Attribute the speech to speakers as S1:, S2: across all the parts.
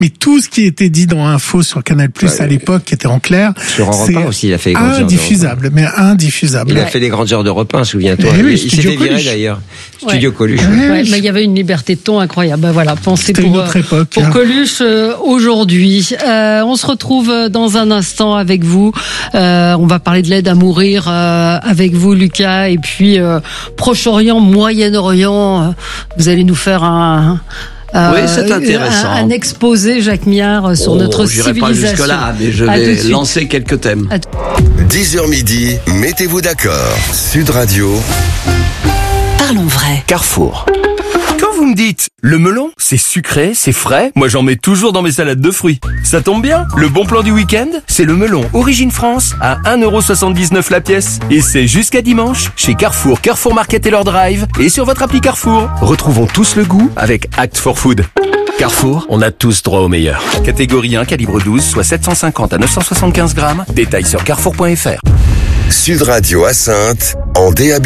S1: Mais tout ce qui était dit dans Info sur Canal+, à l'époque, qui était en clair,
S2: sur Europe 1 aussi, il a fait les grandes heures
S1: indiffusable, mais indiffusable.
S2: Il a fait les grandes heures d'Europe 1, souviens-toi.
S1: Oui,
S2: il s'était viré d'ailleurs. Studio Coluche.
S3: Ouais, mais il y avait une liberté de ton incroyable. Ben voilà, pensez pour
S1: une autre époque,
S3: pour Coluche aujourd'hui. On se retrouve dans un instant avec vous. On va parler de l'aide à mourir avec vous, Lucas, et puis Proche-Orient, Moyen-Orient. Vous allez nous faire
S4: oui, c'est intéressant.
S3: Un exposé, Jacques Miard, sur notre civilisation.
S4: J'irai pas jusque-là, mais je vais lancer quelques thèmes.
S5: 10h midi, mettez-vous d'accord. Sud Radio.
S6: Parlons vrai.
S7: Carrefour. Quand vous me dites, le melon, c'est sucré, c'est frais, moi j'en mets toujours dans mes salades de fruits. Ça tombe bien, le bon plan du week-end, c'est le melon Origine France à 1,79€ la pièce. Et c'est jusqu'à dimanche, chez Carrefour, Carrefour Market et leur drive, et sur votre appli Carrefour. Retrouvons tous le goût avec Act for Food. Carrefour, on a tous droit au meilleur. Catégorie 1, calibre 12, soit 750 à 975 grammes. Détails sur carrefour.fr.
S5: Sud Radio à Saintes, en DAB+.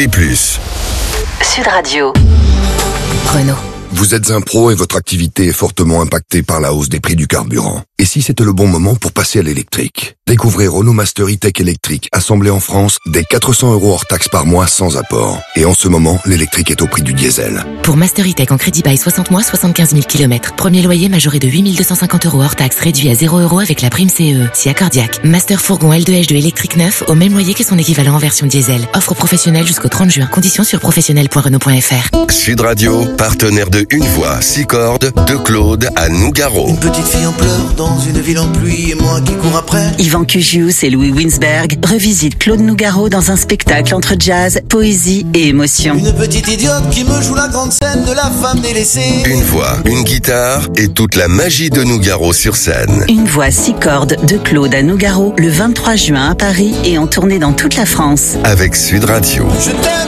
S6: Sud Radio. Renault.
S5: Vous êtes un pro et votre activité est fortement impactée par la hausse des prix du carburant. Et si c'était le bon moment pour passer à l'électrique? Découvrez Renault Master E-Tech électrique, assemblé en France, dès 400 € hors taxe par mois sans apport. Et en ce moment, l'électrique est au prix du diesel.
S6: Pour Master E-Tech en crédit bail 60 mois, 75 000 km. Premier loyer majoré de 8 250 € hors taxe, réduit à 0 € avec la prime CE. Si accordiaque. Master Fourgon L2H2 électrique neuf, au même loyer que son équivalent en version diesel. Offre professionnelle jusqu'au 30 juin. Conditions sur professionnel.renault.fr.
S5: Sud Radio, partenaire de Une Voix, 6 cordes, de Claude à Nougaro.
S8: Une petite fille en pleurs dans une ville en pluie et moi qui cours après.
S9: Yvan Cugius et Louis Winsberg revisitent Claude Nougaro dans un spectacle entre jazz, poésie et émotion.
S8: Une petite idiote qui me joue la grande scène de la femme délaissée.
S5: Une voix, une guitare et toute la magie de Nougaro sur scène.
S9: Une Voix, 6 cordes de Claude à Nougaro le 23 juin à Paris et en tournée dans toute la France.
S5: Avec Sud Radio.
S8: Je t'aime.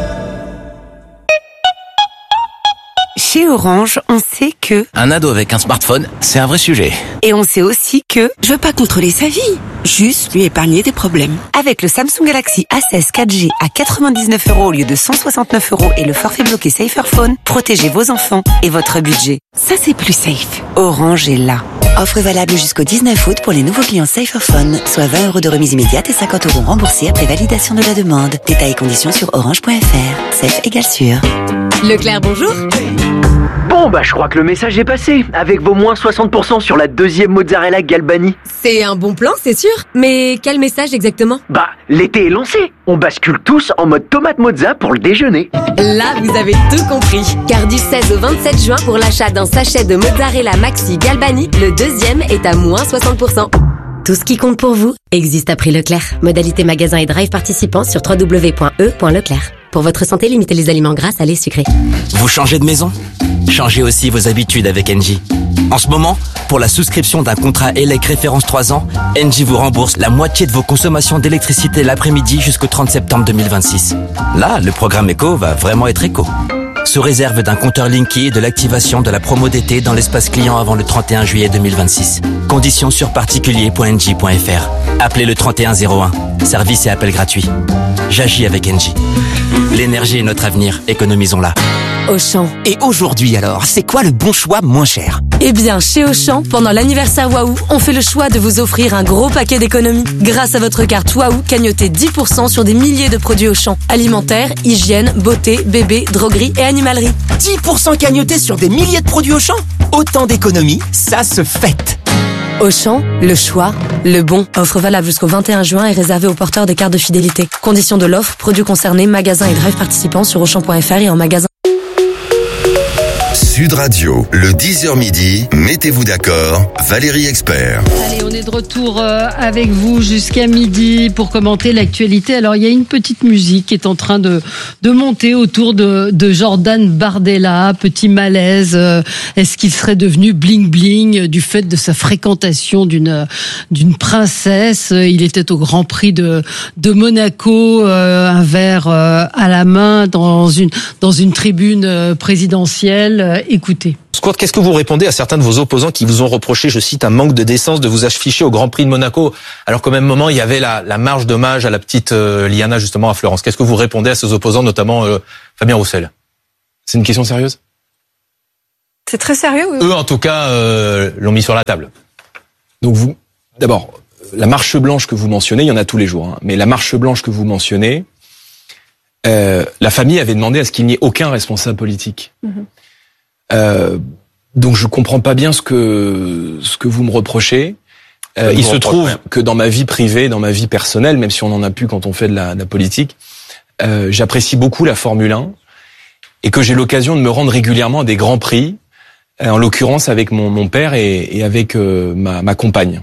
S10: Chez Orange, on sait que...
S7: Un ado avec un smartphone, c'est un vrai sujet.
S10: Et on sait aussi que... Je veux pas contrôler sa vie, juste lui épargner des problèmes. Avec le Samsung Galaxy A16 4G à 99 € au lieu de 169 € et le forfait bloqué Saferphone, protégez vos enfants et votre budget. Ça, c'est plus safe. Orange est là.
S6: Offre valable jusqu'au 19 août pour les nouveaux clients Saferphone, soit 20 € de remise immédiate et 50 € remboursés après validation de la demande. Détails et conditions sur orange.fr. Safe égale sûr.
S10: Leclerc, bonjour.
S11: Bon, je crois que le message est passé, avec vos moins 60% sur la deuxième mozzarella Galbani.
S10: C'est un bon plan, c'est sûr. Mais quel message exactement?
S11: L'été est lancé. On bascule tous en mode tomate mozza pour le déjeuner.
S10: Là, vous avez tout compris. Car du 16 au 27 juin, pour l'achat d'un sachet de mozzarella Maxi Galbani, le deuxième est à moins 60%. Tout ce qui compte pour vous existe à prix Leclerc. Modalité magasin et drive participants sur www.e.leclerc. Pour votre santé, limitez les aliments gras, salés, sucrés.
S7: Vous changez de maison? Changez aussi vos habitudes avec Engie. En ce moment, pour la souscription d'un contrat ELEC référence 3 ans, Engie vous rembourse la moitié de vos consommations d'électricité l'après-midi jusqu'au 30 septembre 2026. Là, le programme éco va vraiment être éco. Sous réserve d'un compteur Linky et de l'activation de la promo d'été dans l'espace client avant le 31 juillet 2026. Conditions sur particulier.engie.fr. Appelez le 3101. Service et appel gratuit. J'agis avec Engie. L'énergie est notre avenir, économisons-la.
S10: Auchan.
S12: Et aujourd'hui alors, c'est quoi le bon choix moins cher?
S10: Eh bien, chez Auchan, pendant l'anniversaire Waouh, on fait le choix de vous offrir un gros paquet d'économies. Grâce à votre carte Waouh, cagnotez 10% sur des milliers de produits Auchan. Alimentaire, hygiène, beauté, bébé, droguerie et animalerie.
S12: 10% cagnotés sur des milliers de produits Auchan? Autant d'économies, ça se fête.
S10: Auchan, le choix, le bon. Offre valable jusqu'au 21 juin et réservée aux porteurs des cartes de fidélité. Conditions de l'offre, produits concernés, magasins et drive participants sur Auchan.fr et en magasin.
S5: Sud Radio, le 10h midi, mettez-vous d'accord, Valérie Expert.
S3: Allez, on est de retour avec vous jusqu'à midi pour commenter l'actualité. Alors, il y a une petite musique qui est en train de monter autour de Jordan Bardella. Petit malaise. Est-ce qu'il serait devenu bling-bling du fait de sa fréquentation d'une princesse? Il était au Grand Prix de Monaco, un verre à la main dans une tribune présidentielle. Écoutez.
S13: Squirt, qu'est-ce que vous répondez à certains de vos opposants qui vous ont reproché, je cite, un manque de décence de vous afficher au Grand Prix de Monaco, alors qu'au même moment, il y avait la marche d'hommage à la petite Liana, justement, à Florence. Qu'est-ce que vous répondez à ces opposants, notamment Fabien Roussel? C'est une question sérieuse?
S14: C'est très sérieux. Oui.
S13: Eux, en tout cas, l'ont mis sur la table. Donc d'abord, la marche blanche que vous mentionnez, il y en a tous les jours, hein, mais la marche blanche que vous mentionnez, la famille avait demandé à ce qu'il n'y ait aucun responsable politique. Donc je comprends pas bien ce que vous me reprochez. Il se trouve que dans ma vie privée, dans ma vie personnelle, même si on en a plus quand on fait de la politique, j'apprécie beaucoup la Formule 1 et que j'ai l'occasion de me rendre régulièrement à des grands prix, en l'occurrence avec mon père et avec ma compagne.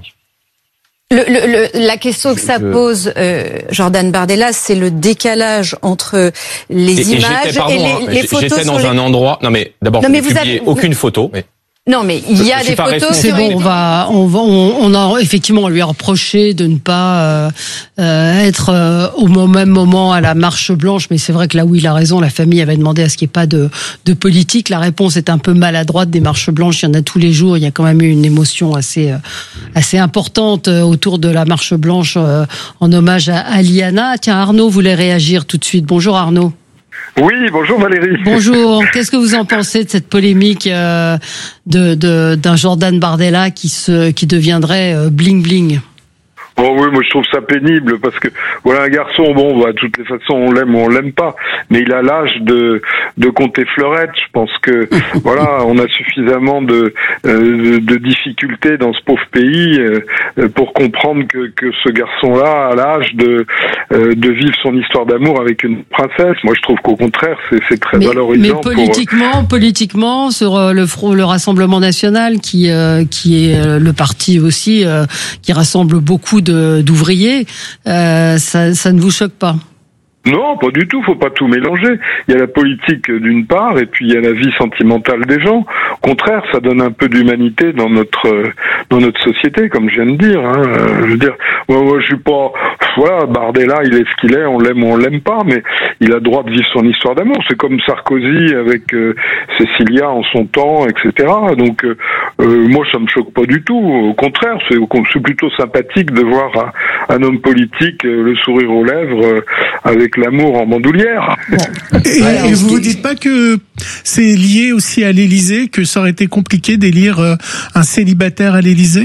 S14: La question que ça pose, Jordan Bardella, c'est le décalage entre les images et les photos.
S13: J'étais dans un endroit. Non mais d'abord, vous n'avez publié aucune photo. Mais...
S14: Non, mais il y a des photos.
S3: C'est bon, on a effectivement, on lui a reproché de ne pas être au même moment à la marche blanche, mais c'est vrai que là où il a raison, la famille avait demandé à ce qu'il n'y ait pas de politique. La réponse est un peu maladroite des marches blanches. Il y en a tous les jours. Il y a quand même eu une émotion assez importante autour de la marche blanche en hommage à Liana. Tiens, Arnaud voulait réagir tout de suite. Bonjour Arnaud.
S15: Oui, bonjour Valérie.
S3: Bonjour. Qu'est-ce que vous en pensez de cette polémique d'un Jordan Bardella qui deviendrait bling bling?
S15: Oh oui, moi je trouve ça pénible parce que voilà un garçon, bon, de toutes les façons on l'aime ou on l'aime pas, mais il a l'âge de compter fleurettes. Je pense que voilà, on a suffisamment de difficultés dans ce pauvre pays pour comprendre que ce garçon-là a l'âge de vivre son histoire d'amour avec une princesse. Moi je trouve qu'au contraire c'est très valorisant.
S3: Mais politiquement sur le Rassemblement national qui est le parti aussi qui rassemble beaucoup d'ouvriers, ça ne vous choque pas?
S15: Non, pas du tout, faut pas tout mélanger. Il y a la politique d'une part et puis il y a la vie sentimentale des gens. Au contraire, ça donne un peu d'humanité dans notre société, comme je viens de dire. Hein. Je veux dire, moi je suis pas, voilà, Bardella, il est ce qu'il est, on l'aime ou on l'aime pas, mais il a le droit de vivre son histoire d'amour. C'est comme Sarkozy avec Cécilia en son temps, etc. Donc moi ça me choque pas du tout. Au contraire, c'est plutôt sympathique de voir un homme politique le sourire aux lèvres avec l'amour en bandoulière.
S1: Bon. Et vous dites pas que c'est lié aussi à l'Élysée, que ça aurait été compliqué d'élire un célibataire à l'Élysée?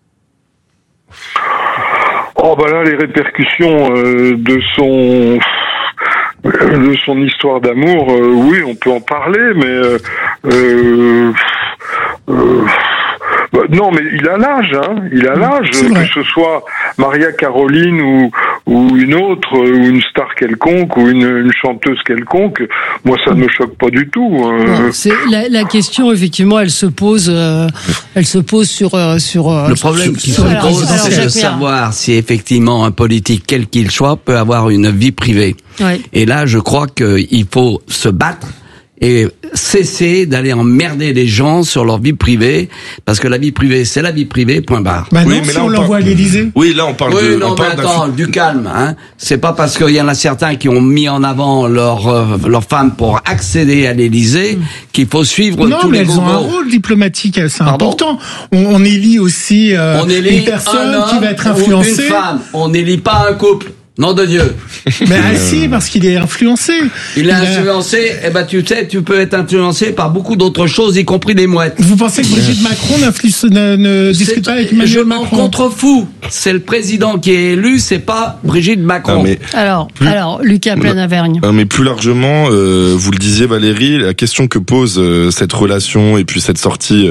S15: Oh bah là, les répercussions de son histoire d'amour, oui, on peut en parler, mais non, mais il a l'âge, hein. Il a l'âge, que ce soit Maria Caroline ou une autre, ou une star quelconque, ou une chanteuse quelconque. Moi, ça ne me choque pas du tout.
S3: Non, c'est la question, effectivement, elle se pose sur
S4: le problème qui se pose, c'est de savoir si effectivement un politique, quel qu'il soit, peut avoir une vie privée. Ouais. Et là, je crois qu'il faut se battre et cesser d'aller emmerder les gens sur leur vie privée, parce que la vie privée, c'est la vie privée, point barre.
S1: Bah oui, non, mais si on l'envoie à l'Élysée.
S16: Oui, là on parle
S4: de... non, mais attends, du calme, hein. C'est pas parce qu'il y en a certains qui ont mis en avant leur femme pour accéder à l'Élysée qu'il faut suivre tous les
S1: bobos. Non, mais elles ont un rôle diplomatique assez important. On élit aussi une personne qui va être influencée.
S4: Une femme, on n'élit pas un couple. Nom de Dieu.
S1: Mais si, parce qu'il est influencé.
S4: Il est influencé, tu sais, tu peux être influencé par beaucoup d'autres choses, y compris les mouettes.
S1: Vous pensez que Brigitte Macron ne discute pas avec Emmanuel Macron?
S4: Je m'en contrefous. C'est le président qui est élu, c'est pas Brigitte Macron.
S3: Alors, Lucas Planavergne.
S16: Mais plus largement, vous le disiez Valérie, la question que pose cette relation et puis cette sortie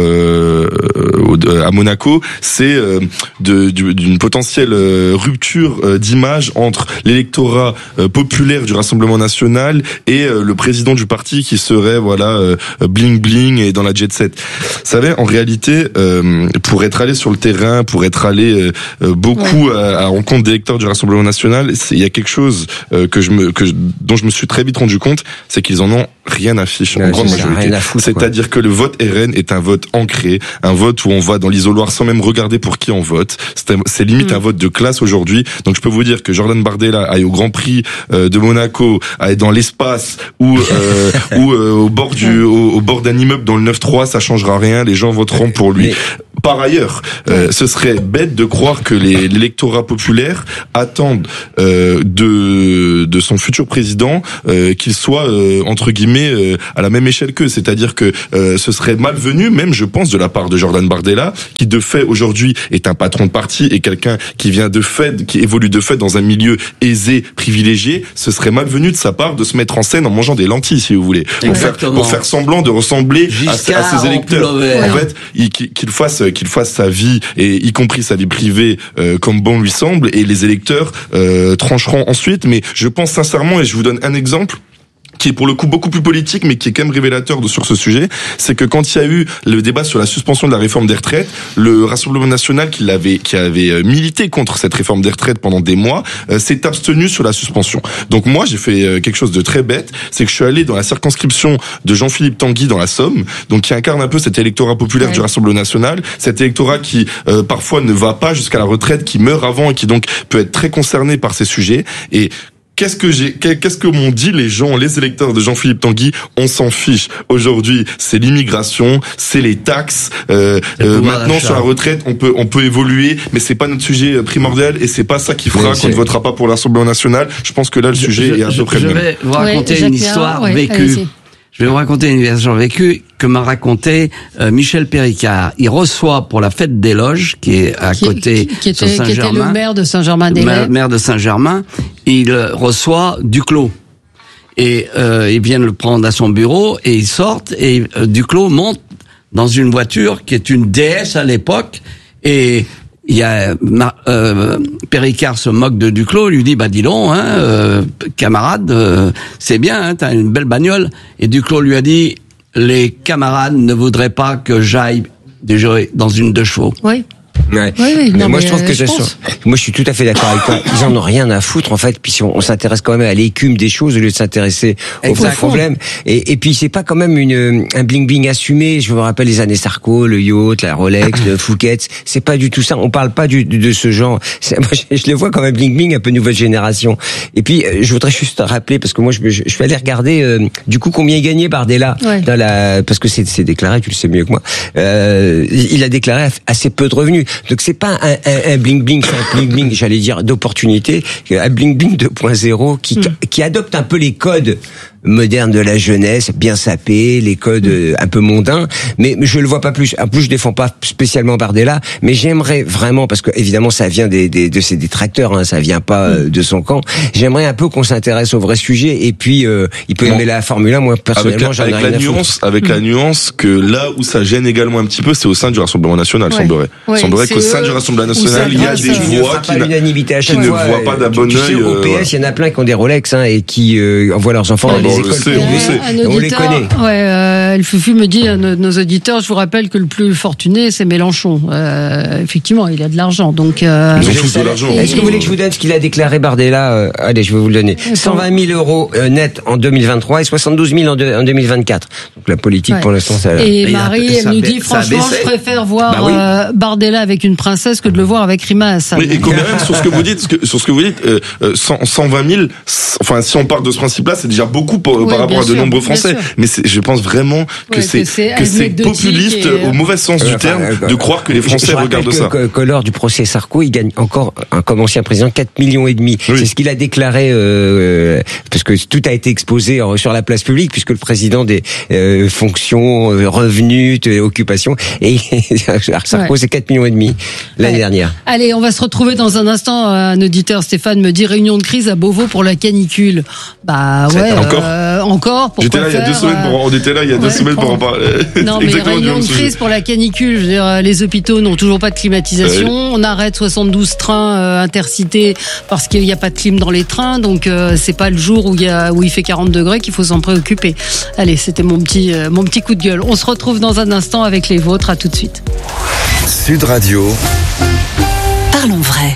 S16: à Monaco, c'est d'une potentielle rupture d'image entre l'électorat populaire du Rassemblement national et le président du parti qui serait bling bling et dans la jet set. Vous savez, en réalité, pour être allé sur le terrain, pour être allé beaucoup à rencontre d'électeurs du Rassemblement national, il y a quelque chose dont je me suis très vite rendu compte, c'est qu'ils en ont rien à fiche en grande majorité. C'est-à-dire que le vote RN est un vote ancré, un vote où on va dans l'isoloir sans même regarder pour qui on vote. C'est limite un vote de classe aujourd'hui. Donc je peux vous dire dire que Jordan Bardella aille au Grand Prix de Monaco, aille dans l'espace ou au bord d'un immeuble dans le 9-3, ça changera rien, les gens voteront pour lui. Par ailleurs, ce serait bête de croire que l'électorat populaire attendent de son futur président qu'il soit entre guillemets à la même échelle qu'eux. C'est-à-dire que ce serait malvenu, même je pense, de la part de Jordan Bardella, qui de fait aujourd'hui est un patron de parti et quelqu'un qui vient de fait, qui évolue de fait dans un milieu aisé, privilégié. Ce serait malvenu de sa part de se mettre en scène en mangeant des lentilles, si vous voulez, pour faire semblant de ressembler à ses électeurs. En fait, qu'il fasse sa vie, et y compris sa vie privée, comme bon lui semble, et les électeurs trancheront ensuite. Mais je pense sincèrement, et je vous donne un exemple qui est pour le coup beaucoup plus politique, mais qui est quand même révélateur sur ce sujet, c'est que quand il y a eu le débat sur la suspension de la réforme des retraites, le Rassemblement national qui avait milité contre cette réforme des retraites pendant des mois, s'est abstenu sur la suspension. Donc moi, j'ai fait quelque chose de très bête, c'est que je suis allé dans la circonscription de Jean-Philippe Tanguy dans la Somme, donc qui incarne un peu cet électorat populaire du Rassemblement national, cet électorat qui parfois ne va pas jusqu'à la retraite, qui meurt avant et qui donc peut être très concerné par ces sujets. Et qu'est-ce que m'ont dit les gens, les électeurs de Jean-Philippe Tanguy? On s'en fiche. Aujourd'hui, c'est l'immigration, c'est les taxes. Maintenant, sur la retraite, on peut évoluer, mais c'est pas notre sujet primordial et c'est pas ça qui fera qu'on ne votera pas pour l'Assemblée nationale. Je pense que là, le sujet est à peu près le même.
S4: Je vais vous raconter une histoire vécue. Je vais vous raconter une histoire vécue que m'a raconté Michel Péricard. Il reçoit pour la fête des Loges, qui est à côté
S3: qui était le maire de Saint-Germain-des-Laye.
S4: Maire de Saint-Germain. Il reçoit Duclos. Et ils viennent le prendre à son bureau et ils sortent et Duclos monte dans une voiture qui est une DS à l'époque et il y a Péricard se moque de Duclos, lui dit dis donc camarade, c'est bien, t'as une belle bagnole. Et Duclos lui a dit les camarades ne voudraient pas que j'aille dans une 2 chevaux.
S3: Oui.
S2: Ouais.
S3: Oui,
S2: mais moi je trouve que moi je suis tout à fait d'accord avec toi. Ils en ont rien à foutre en fait. Puis si on s'intéresse quand même à l'écume des choses au lieu de s'intéresser aux problèmes. Et puis c'est pas quand même un bling bling assumé. Je me rappelle les années Sarko, le yacht, la Rolex, le Phuket. C'est pas du tout ça. On parle pas de ce genre. Moi je le vois comme un bling bling un peu nouvelle génération. Et puis je voudrais juste rappeler parce que moi je vais aller regarder du coup combien il gagnait Bardella parce que c'est déclaré. Tu le sais mieux que moi. Il a déclaré assez peu de revenus. Donc c'est pas un bling bling, c'est un bling bling, j'allais dire d'opportunité, un bling bling 2.0 qui adopte un peu les codes modernes de la jeunesse, bien sapés, les codes un peu mondains, mais je le vois pas plus. En plus, je défends pas spécialement Bardella, mais j'aimerais vraiment, parce que évidemment ça vient de ses détracteurs, hein, ça vient pas de son camp. J'aimerais un peu qu'on s'intéresse au vrai sujet. Et puis il peut aimer la Formule 1, moi personnellement j'en ai rien à foutre.
S16: Avec la nuance que là où ça gêne également un petit peu, c'est au sein du Rassemblement national, semblerait. Semblerait qu'au sein du Rassemblement national, il y a des voix qui ne voient pas d'un bon œil.
S2: Au PS, il y en a plein qui ont des Rolex et qui envoient leurs enfants dans les écoles. On les connaît.
S3: Le Fufu me dit, nos auditeurs, je vous rappelle que le plus fortuné, c'est Mélenchon. Effectivement, il a de l'argent. Donc,
S16: ils ont tous de l'argent.
S2: Est-ce que vous voulez que je vous donne ce qu'il a déclaré Bardella? Allez, je vais vous le donner. 120 000 euros net en 2023 et 72 000 en 2024. Donc la politique, pour l'instant, ça.
S3: Et Marie, elle nous dit, franchement, je préfère voir Bardella avec une princesse que de le voir avec Rima Hassan.
S16: Et quand même, sur ce que vous dites, 120 000, enfin, si on part de ce principe-là, c'est déjà beaucoup par rapport à de nombreux Français. Mais je pense vraiment que c'est populiste au mauvais sens du terme de croire que les Français regardent ça.
S2: Que lors du procès Sarko, il gagne encore, comme ancien président, 4,5 millions. C'est ce qu'il a déclaré, parce que tout a été exposé sur la place publique, puisque le président des fonctions, revenus, occupations, et Sarko, c'est 4,5 millions l'année dernière.
S3: Allez, on va se retrouver dans un instant. Un auditeur, Stéphane, me dit réunion de crise à Beauvau pour la canicule. Encore.
S16: On était là il y a 2 semaines pour en parler.
S3: Non, mais réunion de crise pour la canicule. Je veux dire, les hôpitaux n'ont toujours pas de climatisation. On arrête 72 trains intercités parce qu'il n'y a pas de clim dans les trains. Donc c'est pas le jour où il fait 40 degrés qu'il faut s'en préoccuper. Allez, c'était mon petit coup de gueule. On se retrouve dans un instant avec les vôtres. À tout de suite.
S17: Sud Radio.
S9: Parlons vrai.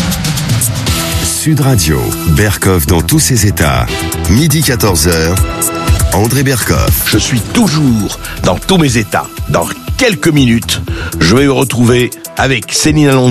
S17: Sud Radio, Berkoff dans tous ses états. Midi 14h, André Berkoff.
S18: Je suis toujours dans tous mes états. Dans quelques minutes, je vais me retrouver avec Céline Alonso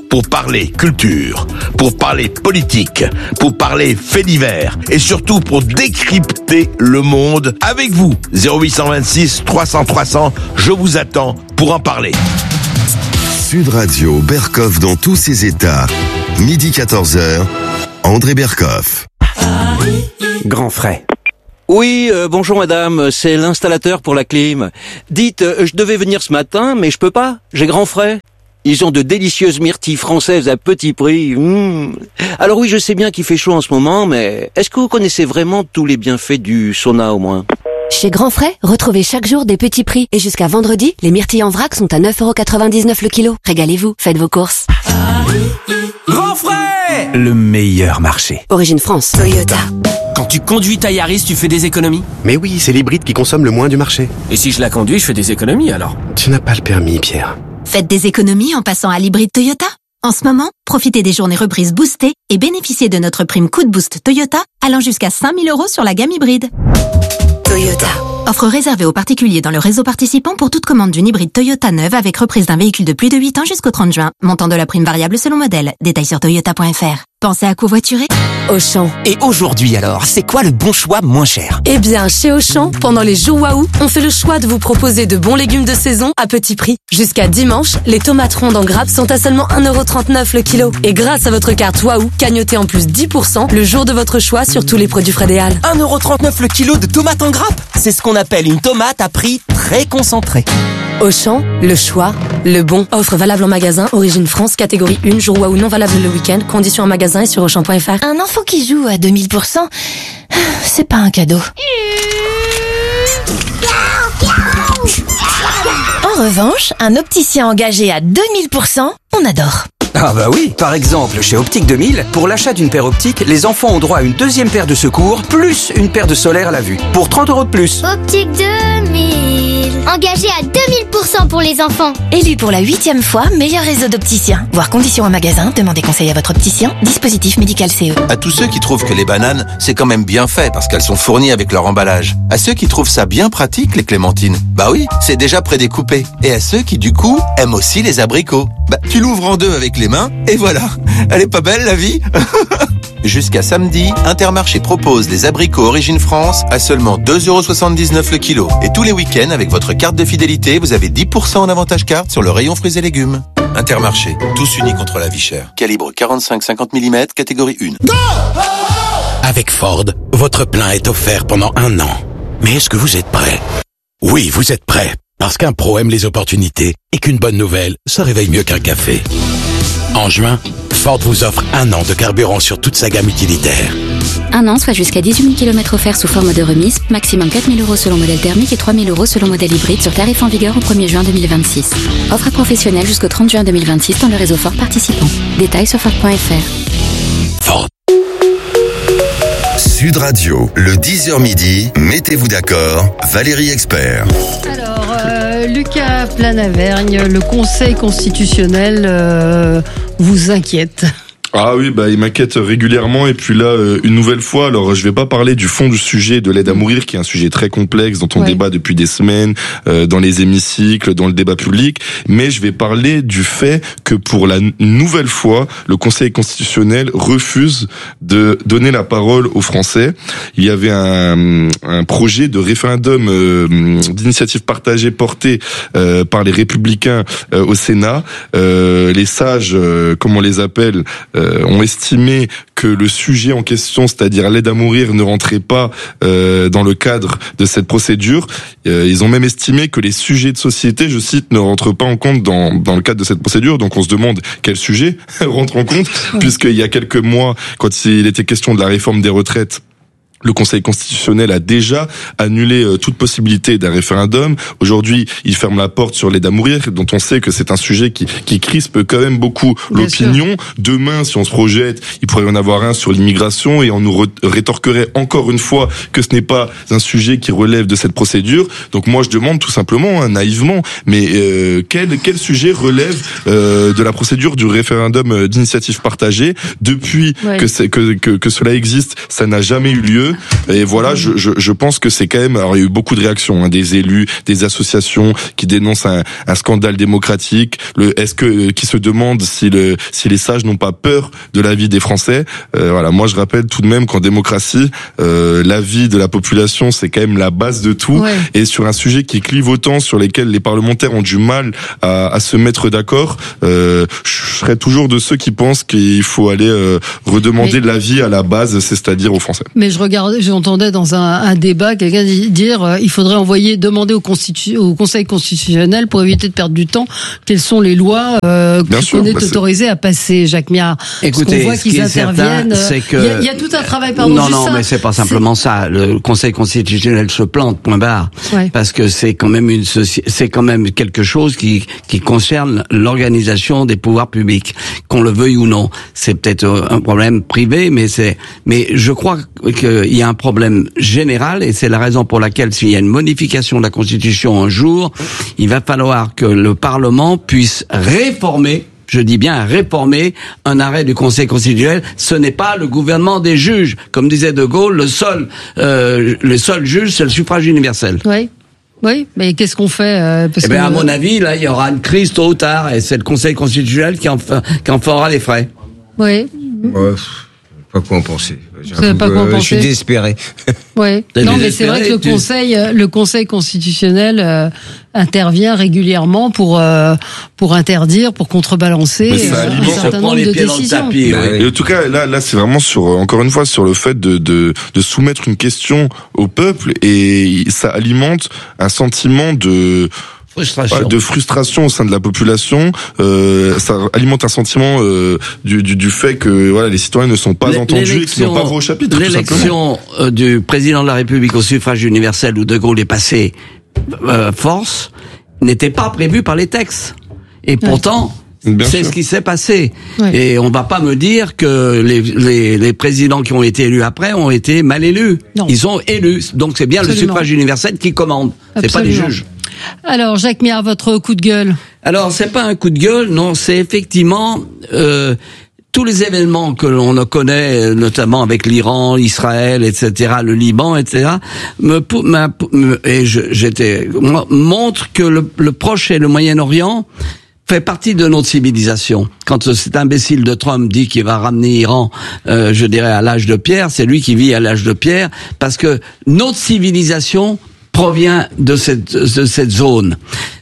S18: pour parler culture, pour parler politique, pour parler faits divers et surtout pour décrypter le monde avec vous. 0826 300 300, je vous attends pour en parler.
S17: Sud Radio, Berkoff dans tous ses états. Midi 14h, André Berkoff.
S19: Grand frais. Oui, bonjour madame, c'est l'installateur pour la clim. Dites, je devais venir ce matin, mais je peux pas, j'ai grand frais. Ils ont de délicieuses myrtilles françaises à petit prix. Alors oui, je sais bien qu'il fait chaud en ce moment, mais est-ce que vous connaissez vraiment tous les bienfaits du sauna au moins ?
S10: Chez Grand Frais, retrouvez chaque jour des petits prix. Et jusqu'à vendredi, les myrtilles en vrac sont à 9,99€ le kilo. Régalez-vous, faites vos courses.
S12: Grand Frais, le meilleur marché.
S10: Origine France. Toyota.
S12: Quand tu conduis ta Yaris, tu fais des économies ?
S20: Mais oui, c'est l'hybride qui consomme le moins du marché.
S12: Et si je la conduis, je fais des économies alors ?
S20: Tu n'as pas le permis, Pierre.
S21: Faites des économies en passant à l'hybride Toyota. En ce moment, profitez des journées reprises boostées et bénéficiez de notre prime Coup de Boost Toyota allant jusqu'à 5 000 € sur la gamme hybride.
S10: Toyota.
S21: Offre réservée aux particuliers dans le réseau participant pour toute commande d'une hybride Toyota neuve avec reprise d'un véhicule de plus de 8 ans jusqu'au 30 juin. Montant de la prime variable selon modèle. Détails sur toyota.fr. Pensez à covoiturer ?
S10: Auchan.
S12: Et aujourd'hui alors, c'est quoi le bon choix moins cher ?
S10: Eh bien, chez Auchan, pendant les jours Waouh, on fait le choix de vous proposer de bons légumes de saison à petit prix. Jusqu'à dimanche, les tomates rondes en grappe sont à seulement 1,39€ le kilo. Et grâce à votre carte Waouh, cagnotez en plus 10% le jour de votre choix sur tous les produits frais des Halles.
S12: 1,39€ le kilo de tomates en grappe ? C'est ce qu'on appelle une tomate à prix très concentré.
S10: Auchan, le choix, le bon. Offre valable en magasin, origine France, catégorie 1, jour Waouh non valable le week-end. Conditions en magasin et sur Auchan.fr.
S21: Un enfant qui joue à 2000%, c'est pas un cadeau. En revanche, un opticien engagé à 2000%, on adore.
S12: Ah bah oui, par exemple, chez Optique 2000, pour l'achat d'une paire optique, les enfants ont droit à une deuxième paire de secours, plus une paire de solaire à la vue, pour 30 € de plus.
S22: Optique 2000, engagé à 2000% pour les enfants.
S21: Élu pour la 8e fois, meilleur réseau d'opticiens. Voir conditions en magasin, demandez conseil à votre opticien, dispositif médical CE.
S23: À tous ceux qui trouvent que les bananes, c'est quand même bien fait parce qu'elles sont fournies avec leur emballage. À ceux qui trouvent ça bien pratique, les clémentines, bah oui, c'est déjà prédécoupé. Et à ceux qui, du coup, aiment aussi les abricots, bah tu l'ouvres en deux avec les mains, et voilà. Elle est pas belle, la vie? Jusqu'à samedi, Intermarché propose des abricots Origine France à seulement 2,79€ le kilo. Et tous les week-ends, avec votre carte de fidélité, vous avez 10% en avantage carte sur le rayon fruits et légumes. Intermarché, tous unis contre la vie chère. Calibre 45-50 mm, catégorie 1.
S18: Go! Avec Ford, votre plein est offert pendant 1 an. Mais est-ce que vous êtes prêt? Oui, vous êtes prêt. Parce qu'un pro aime les opportunités et qu'une bonne nouvelle se réveille mieux qu'un café. En juin, Ford vous offre 1 an de carburant sur toute sa gamme utilitaire.
S24: 1 an, soit jusqu'à 18 000 km offerts sous forme de remise, maximum 4 000 € selon modèle thermique et 3 000 € selon modèle hybride sur tarif en vigueur au 1er juin 2026. Offre professionnelle jusqu'au 30 juin 2026 dans le réseau Ford participant. Détails sur Ford.fr.
S17: Ford. Sud Radio, le 10h midi, mettez-vous d'accord, Valérie Expert.
S3: Alors, Lucas Planavergne, le Conseil constitutionnel vous inquiète?
S16: Ah oui, il m'inquiète régulièrement, et puis là, une nouvelle fois, alors je vais pas parler du fond du sujet de l'aide à mourir, qui est un sujet très complexe dont on débat depuis des semaines, dans les hémicycles, dans le débat public, mais je vais parler du fait que pour la nouvelle fois, le Conseil constitutionnel refuse de donner la parole aux Français. Il y avait un projet de référendum d'initiative partagée porté par les Républicains au Sénat. Les sages, comme on les appelle, ont estimé que le sujet en question, c'est-à-dire l'aide à mourir, ne rentrait pas dans le cadre de cette procédure. Ils ont même estimé que les sujets de société, je cite, ne rentrent pas en compte dans le cadre de cette procédure. Donc on se demande quel sujet rentre en compte, puisqu'il y a quelques mois, quand il était question de la réforme des retraites, le Conseil constitutionnel a déjà annulé toute possibilité d'un référendum. Aujourd'hui, il ferme la porte sur l'aide à mourir, dont on sait que c'est un sujet qui crispe quand même beaucoup l'opinion. Demain, si on se projette, il pourrait y en avoir un sur l'immigration, et on nous rétorquerait encore une fois que ce n'est pas un sujet qui relève de cette procédure. Donc moi, je demande tout simplement, naïvement, mais quel sujet relève de la procédure du référendum d'initiative partagée? Depuis que cela existe, ça n'a jamais eu lieu. Et voilà, je pense que c'est quand même. Alors il y a eu beaucoup de réactions, des élus, des associations qui dénoncent un scandale démocratique. Qui se demandent si les sages n'ont pas peur de l'avis des Français. Voilà, moi je rappelle tout de même qu'en démocratie, l'avis de la population c'est quand même la base de tout. Ouais. Et sur un sujet qui clive autant, sur lesquels les parlementaires ont du mal à se mettre d'accord, je serais toujours de ceux qui pensent qu'il faut aller redemander l'avis à la base, c'est-à-dire aux Français.
S3: Mais j'entendais dans un débat quelqu'un dire il faudrait demander au Conseil constitutionnel pour éviter de perdre du temps quelles sont les lois qu'on est autorisé à passer, Jacques Miard.
S4: Écoutez,
S3: on voit qu'ils interviennent. Il y a tout un travail,
S4: Non, mais c'est pas simplement ça. Le Conseil constitutionnel se plante, point barre. Ouais. Parce que c'est quand même quelque chose qui concerne l'organisation des pouvoirs publics, qu'on le veuille ou non. C'est peut-être un problème privé, mais je crois qu'il y a un problème général, et c'est la raison pour laquelle s'il y a une modification de la Constitution un jour, il va falloir que le Parlement puisse réformer, je dis bien réformer, un arrêt du Conseil constitutionnel. Ce n'est pas le gouvernement des juges. Comme disait De Gaulle, le seul juge, c'est le suffrage universel.
S3: Oui, mais qu'est-ce qu'on fait
S4: à mon avis, là, il y aura une crise tôt ou tard, et c'est le Conseil constitutionnel qui en fera les frais.
S3: Oui.
S2: Pas quoi en penser.
S3: Je
S2: suis désespéré.
S3: Ouais. Non, mais c'est vrai que le Conseil constitutionnel intervient régulièrement pour interdire, pour contrebalancer un certain nombre de décisions.
S16: Et en tout cas, là, c'est vraiment encore une fois, sur le fait de soumettre une question au peuple, et ça alimente un sentiment de frustration au sein de la population. Ça alimente un sentiment du fait que les citoyens ne sont pas entendus et qu'ils n'ont pas voix au chapitre.
S4: L'élection du président de la République au suffrage universel, où De Gaulle est passé force, n'était pas prévue par les textes. Et pourtant, c'est ce qui s'est passé. Ouais. Et on va pas me dire que les présidents qui ont été élus après ont été mal élus. Non. Ils sont élus. Donc c'est bien le suffrage universel qui commande. C'est pas les juges.
S3: Alors, Jacques Miard, votre coup de gueule?
S4: Alors, c'est pas un coup de gueule, non, c'est effectivement tous les événements que l'on connaît, notamment avec l'Iran, Israël, etc., le Liban, etc., montrent que le Proche et le Moyen-Orient fait partie de notre civilisation. Quand cet imbécile de Trump dit qu'il va ramener l'Iran, je dirais, à l'âge de pierre, c'est lui qui vit à l'âge de pierre, parce que notre civilisation provient de cette zone.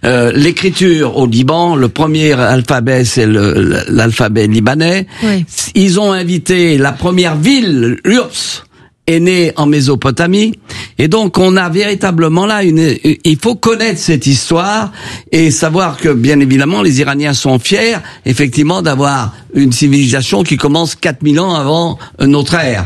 S4: L'écriture au Liban, le premier alphabet, c'est l'alphabet libanais. Oui. Ils ont invité la première ville, l'URSS, est née en Mésopotamie, et donc on a véritablement là il faut connaître cette histoire et savoir que bien évidemment les Iraniens sont fiers effectivement d'avoir une civilisation qui commence 4000 ans avant notre ère.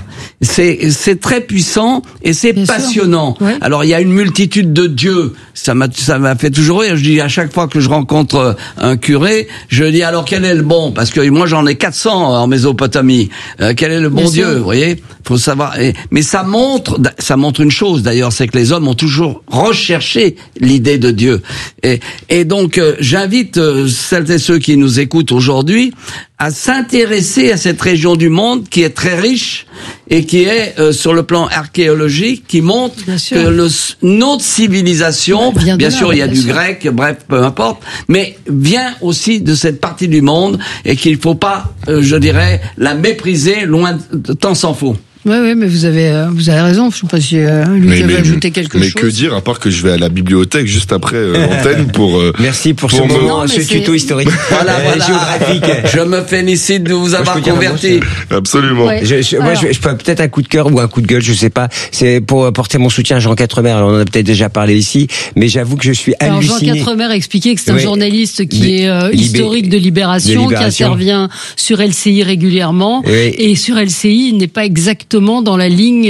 S4: C'est très puissant et c'est bien passionnant. Ouais. Alors il y a une multitude de dieux, ça m'a fait toujours rire. Je dis à chaque fois que je rencontre un curé, je dis alors quel est le bon, parce que moi j'en ai 400 en Mésopotamie. Quel est le bon Dieu, vous voyez? Faut savoir. Mais ça montre une chose d'ailleurs, c'est que les hommes ont toujours recherché l'idée de Dieu. Et donc j'invite celles et ceux qui nous écoutent aujourd'hui à s'intéresser à cette région du monde qui est très riche et qui est sur le plan archéologique, qui montre que notre civilisation, bien sûr il y a du grec, bref, peu importe, mais vient aussi de cette partie du monde et qu'il faut pas, je dirais, la mépriser, loin de tant s'en faut.
S3: Oui, mais vous avez raison. Je ne sais pas si lui avait ajouté quelque chose.
S16: Mais que dire, à part que je vais à la bibliothèque juste après l'antenne pour...
S2: Merci pour ce moment, ce tuto historique.
S4: Voilà. Géographique. Je me félicite de vous avoir converti.
S16: Absolument.
S2: Ouais. Moi, je peux peut-être un coup de cœur ou un coup de gueule, je sais pas. C'est pour apporter mon soutien à Jean Quatremer. Alors, on en a peut-être déjà parlé ici, mais j'avoue que je suis halluciné.
S3: Jean Quatremer expliquait que c'est un journaliste qui est historique de Libération, qui intervient sur LCI régulièrement. Oui. Et sur LCI, il n'est pas exactement dans la ligne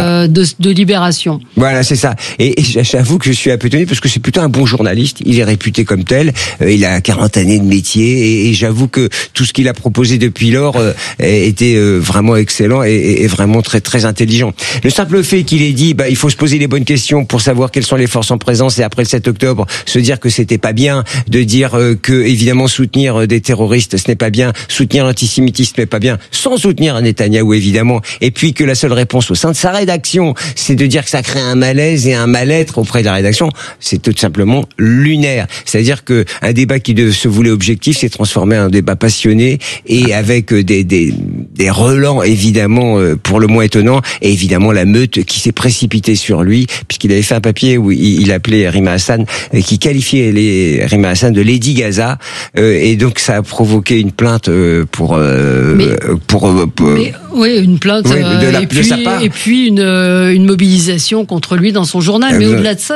S3: de Libération.
S2: Voilà, c'est ça. Et j'avoue que je suis un peu étonné parce que c'est plutôt un bon journaliste. Il est réputé comme tel. Il a 40 années de métier et j'avoue que tout ce qu'il a proposé depuis lors était vraiment excellent et vraiment très très intelligent. Le simple fait qu'il ait dit il faut se poser les bonnes questions pour savoir quelles sont les forces en présence et après le 7 octobre se dire que c'était pas bien, de dire que évidemment soutenir des terroristes ce n'est pas bien, soutenir l'antisémitisme n'est pas bien, sans soutenir Netanyahou évidemment, et puis puis que la seule réponse au sein de sa rédaction, c'est de dire que ça crée un malaise et un mal-être auprès de la rédaction, c'est tout simplement lunaire. C'est-à-dire que un débat qui se voulait objectif s'est transformé en un débat passionné et avec des relents évidemment pour le moins étonnants, et évidemment la meute qui s'est précipitée sur lui puisqu'il avait fait un papier où il appelait Rima Hassan, qui qualifiait Rima Hassan de Lady Gaza, et donc ça a provoqué une plainte pour
S3: oui, une plainte
S2: de sa part.
S3: Et puis une mobilisation contre lui dans son journal. Mais au-delà de ça,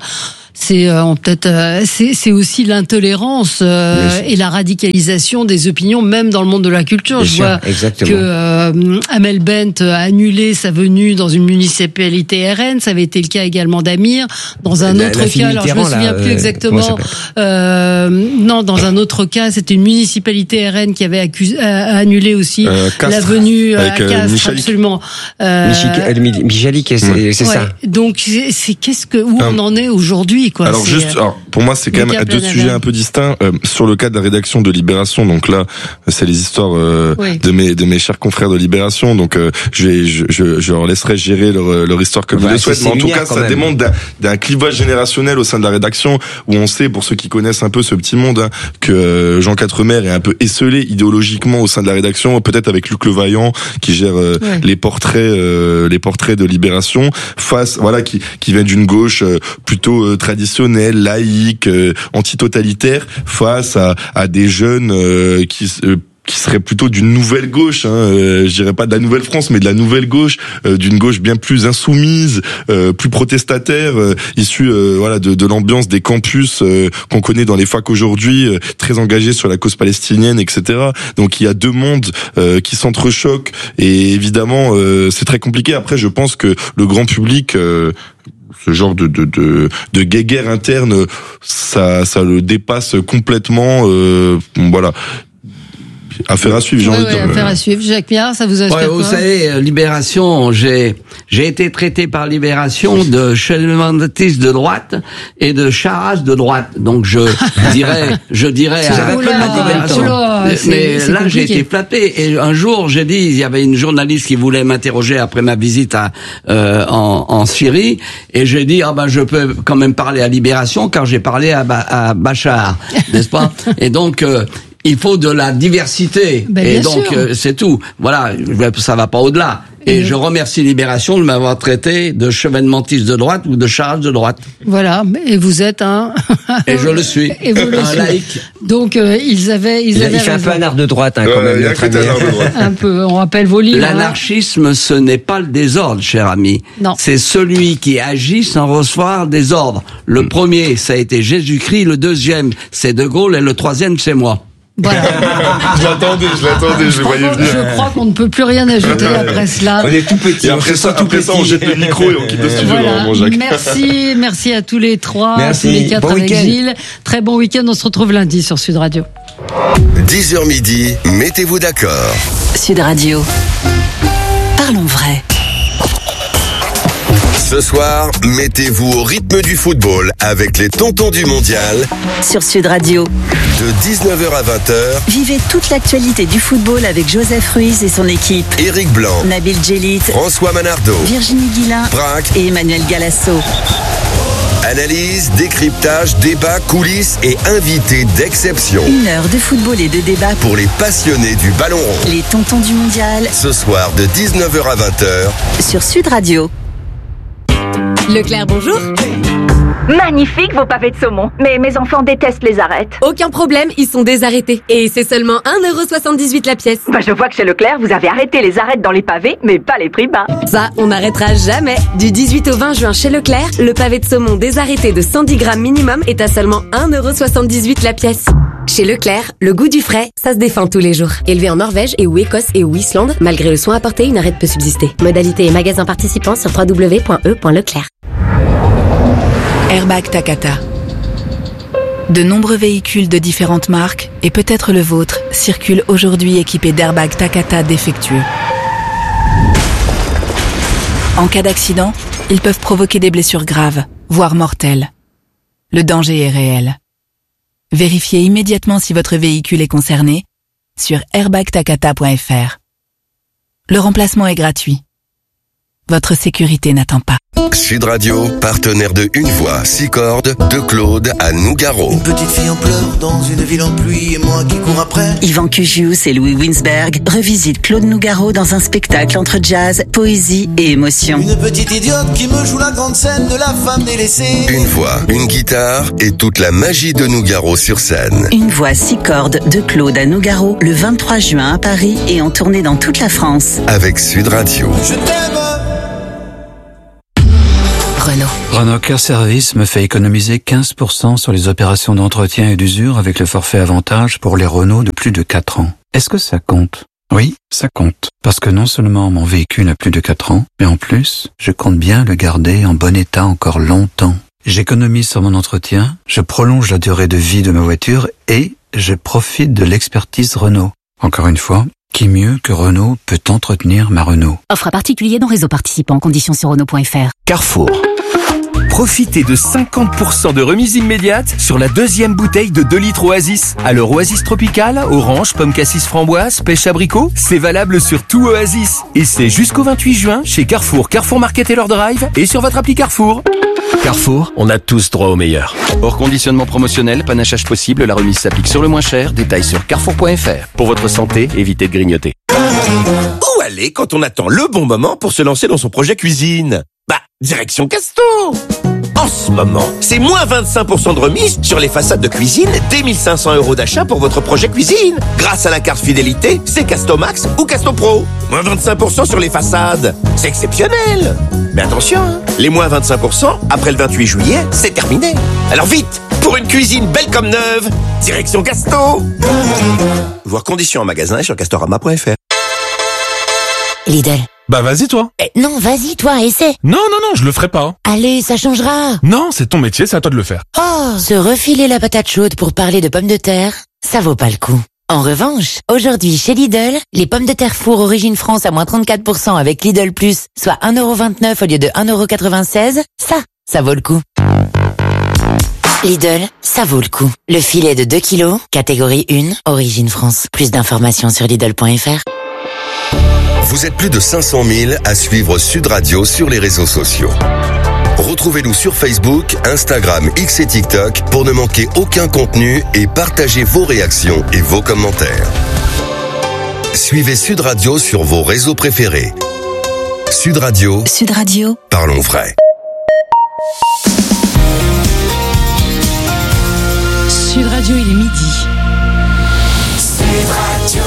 S3: c'est aussi l'intolérance et la radicalisation des opinions, même dans le monde de la culture. Je vois que Amel Bent a annulé sa venue dans une municipalité RN. Ça avait été le cas également d'Amir. Dans un autre cas, alors je me souviens plus exactement. Dans un autre cas, c'était une municipalité RN qui avait annulé aussi la venue à Castres. Absolument.
S2: Michalik, c'est ça.
S3: Donc où on en est aujourd'hui, quoi.
S16: Alors pour moi, c'est quand même deux sujets un peu distincts. Sur le cas de la rédaction de Libération, donc là, c'est les histoires de mes chers confrères de Libération. Donc je leur laisserai gérer leur histoire comme ils le souhaitent. Mais en tout cas, ça démontre d'un clivage générationnel au sein de la rédaction, où on sait, pour ceux qui connaissent un peu ce petit monde, que Jean Quatremer est un peu esseulé idéologiquement au sein de la rédaction, peut-être avec Luc Levaillant qui gère les portraits de Libération, qui vient d'une gauche plutôt traditionnelle, laïque, antitotalitaire, face à des jeunes qui serait plutôt d'une nouvelle gauche, je dirais pas de la nouvelle France, mais de la nouvelle gauche, d'une gauche bien plus insoumise, plus protestataire, issue de l'ambiance des campus qu'on connaît dans les facs aujourd'hui, très engagée sur la cause palestinienne, etc. Donc il y a deux mondes qui s'entrechoquent, et évidemment c'est très compliqué. Après, je pense que le grand public, ce genre de guéguerre interne, ça le dépasse complètement. Voilà. Affaire à suivre, j'ai envie de dire.
S3: Affaire à suivre. Jacques Miard, ça vous inspire quoi ?
S4: Vous savez, Libération, j'ai été traité par Libération de chevalementiste de droite et de charage de droite. Donc je dirais à Libération. Mais là, j'ai été flatté. Et un jour, j'ai dit, il y avait une journaliste qui voulait m'interroger après ma visite en Syrie, et j'ai dit, je peux quand même parler à Libération car j'ai parlé à Bachar, n'est-ce pas ? Et donc il faut de la diversité, et donc c'est tout. Voilà, ça va pas au-delà. Et je remercie Libération de m'avoir traité de chevalementiste de droite ou de charge de droite.
S3: Voilà, et vous êtes un...
S4: Et je le suis, un laïc.
S3: Donc il fait
S2: un peu un art de droite, quand même.
S3: Un peu, on rappelle vos livres.
S4: L'anarchisme, ce n'est pas le désordre, cher ami.
S3: Non.
S4: C'est celui qui agit sans recevoir des ordres. Le premier, ça a été Jésus-Christ. Le deuxième, c'est De Gaulle. Et le troisième, c'est moi.
S3: Voilà.
S16: je l'attendais, je voyais venir.
S3: Je crois qu'on ne peut plus rien ajouter après cela.
S2: On est tout petit.
S16: Et après ça, on jette le micro et on quitte le studio.
S3: Voilà. Jacques. Merci à tous les trois, à tous les quatre avec Gilles. Très bon week-end, on se retrouve lundi sur Sud Radio.
S17: 10h midi, mettez-vous d'accord.
S9: Sud Radio. Parlons vrai.
S17: Ce soir, mettez-vous au rythme du football avec les tontons du mondial.
S9: Sur Sud Radio.
S17: De 19h à 20h.
S9: Vivez toute l'actualité du football avec Joseph Ruiz et son équipe.
S17: Éric Blanc.
S9: Nabil Djellit.
S17: François Manardo.
S9: Virginie Guilin.
S17: Braque.
S9: Et Emmanuel Galasso.
S17: Analyse, décryptage, débat, coulisses et invités d'exception.
S9: 1 heure de football et de débat
S17: pour les passionnés du ballon rond.
S9: Les tontons du mondial.
S17: Ce soir de 19h à 20h.
S9: Sur Sud Radio.
S6: Leclerc, bonjour.
S7: Magnifique vos pavés de saumon. Mais mes enfants détestent les arêtes.
S6: Aucun problème, ils sont désarrêtés. Et c'est seulement 1,78€ la pièce.
S7: Je vois que chez Leclerc, vous avez arrêté les arêtes dans les pavés, mais pas les prix bas.
S6: Ça, on n'arrêtera jamais. Du 18 au 20 juin chez Leclerc, le pavé de saumon désarrêté de 110 grammes minimum est à seulement 1,78€ la pièce. Chez Leclerc, le goût du frais, ça se défend tous les jours. Élevé en Norvège et ou Écosse et ou Islande, malgré le soin apporté, une arête peut subsister. Modalité et magasins participants sur www.e.leclerc.
S8: Airbag Takata. De nombreux véhicules de différentes marques, et peut-être le vôtre, circulent aujourd'hui équipés d'airbags Takata défectueux. En cas d'accident, ils peuvent provoquer des blessures graves, voire mortelles. Le danger est réel. Vérifiez immédiatement si votre véhicule est concerné sur airbagtakata.fr. Le remplacement est gratuit votre sécurité n'attend pas.
S17: Sud Radio, partenaire de Une Voix, 6 cordes, de Claude à Nougaro.
S5: Une petite fille en pleurs dans une ville en pluie et moi qui cours après.
S9: Yvan Cugius et Louis Winsberg revisitent Claude Nougaro dans un spectacle entre jazz, poésie et émotion.
S5: Une petite idiote qui me joue la grande scène de la femme délaissée.
S17: Une voix, une guitare et toute la magie de Nougaro sur scène.
S9: Une Voix, 6 cordes de Claude à Nougaro le 23 juin à Paris et en tournée dans toute la France.
S17: Avec Sud Radio.
S5: Je t'aime.
S11: Renault Care Service me fait économiser 15% sur les opérations d'entretien et d'usure avec le forfait avantage pour les Renault de plus de 4 ans. Est-ce que ça compte? Oui, ça compte. Parce que non seulement mon véhicule a plus de 4 ans, mais en plus, je compte bien le garder en bon état encore longtemps. J'économise sur mon entretien, je prolonge la durée de vie de ma voiture et je profite de l'expertise Renault. Encore une fois, qui mieux que Renault peut entretenir ma Renault?
S21: Offre à particulier dans réseau participant, conditions sur Renault.fr.
S13: Carrefour. Profitez de 50% de remise immédiate sur la deuxième bouteille de 2 litres Oasis. Alors Oasis Tropical, orange, pomme cassis framboise, pêche abricot, c'est valable sur tout Oasis. Et c'est jusqu'au 28 juin chez Carrefour, Carrefour Market et leur drive et sur votre appli Carrefour. Carrefour, on a tous droit au meilleur. Hors conditionnement promotionnel, panachage possible, la remise s'applique sur le moins cher. Détails sur carrefour.fr. Pour votre santé, évitez de grignoter.
S14: Où aller quand on attend le bon moment pour se lancer dans son projet cuisine? Direction Casto. En ce moment, c'est moins 25% de remise sur les façades de cuisine, dès 1500 € d'achat pour votre projet cuisine. Grâce à la carte fidélité, c'est Casto Max ou Casto Pro. Moins 25% sur les façades. C'est exceptionnel. Mais attention, les moins 25%, après le 28 juillet, c'est terminé. Alors vite, pour une cuisine belle comme neuve, direction Casto. Voir conditions en magasin et sur castorama.fr.
S25: Lidl.
S26: Bah vas-y toi.
S25: Non, vas-y toi, essaie.
S26: Non, je le ferai pas.
S25: Allez, ça changera.
S26: Non, c'est ton métier, c'est à toi de le faire.
S25: Oh, se refiler la patate chaude pour parler de pommes de terre, ça vaut pas le coup. En revanche, aujourd'hui chez Lidl, les pommes de terre four origine France à moins 34% avec Lidl Plus, soit 1,29€ au lieu de 1,96€, ça vaut le coup. Lidl, ça vaut le coup. Le filet de 2 kilos, catégorie 1, origine France. Plus d'informations sur Lidl.fr.
S17: Vous êtes plus de 500 000 à suivre Sud Radio sur les réseaux sociaux. Retrouvez-nous sur Facebook, Instagram, X et TikTok pour ne manquer aucun contenu et partagez vos réactions et vos commentaires. Suivez Sud Radio sur vos réseaux préférés. Sud Radio.
S8: Sud Radio.
S17: Parlons vrai.
S8: Sud Radio, il est midi.
S17: Sud Radio.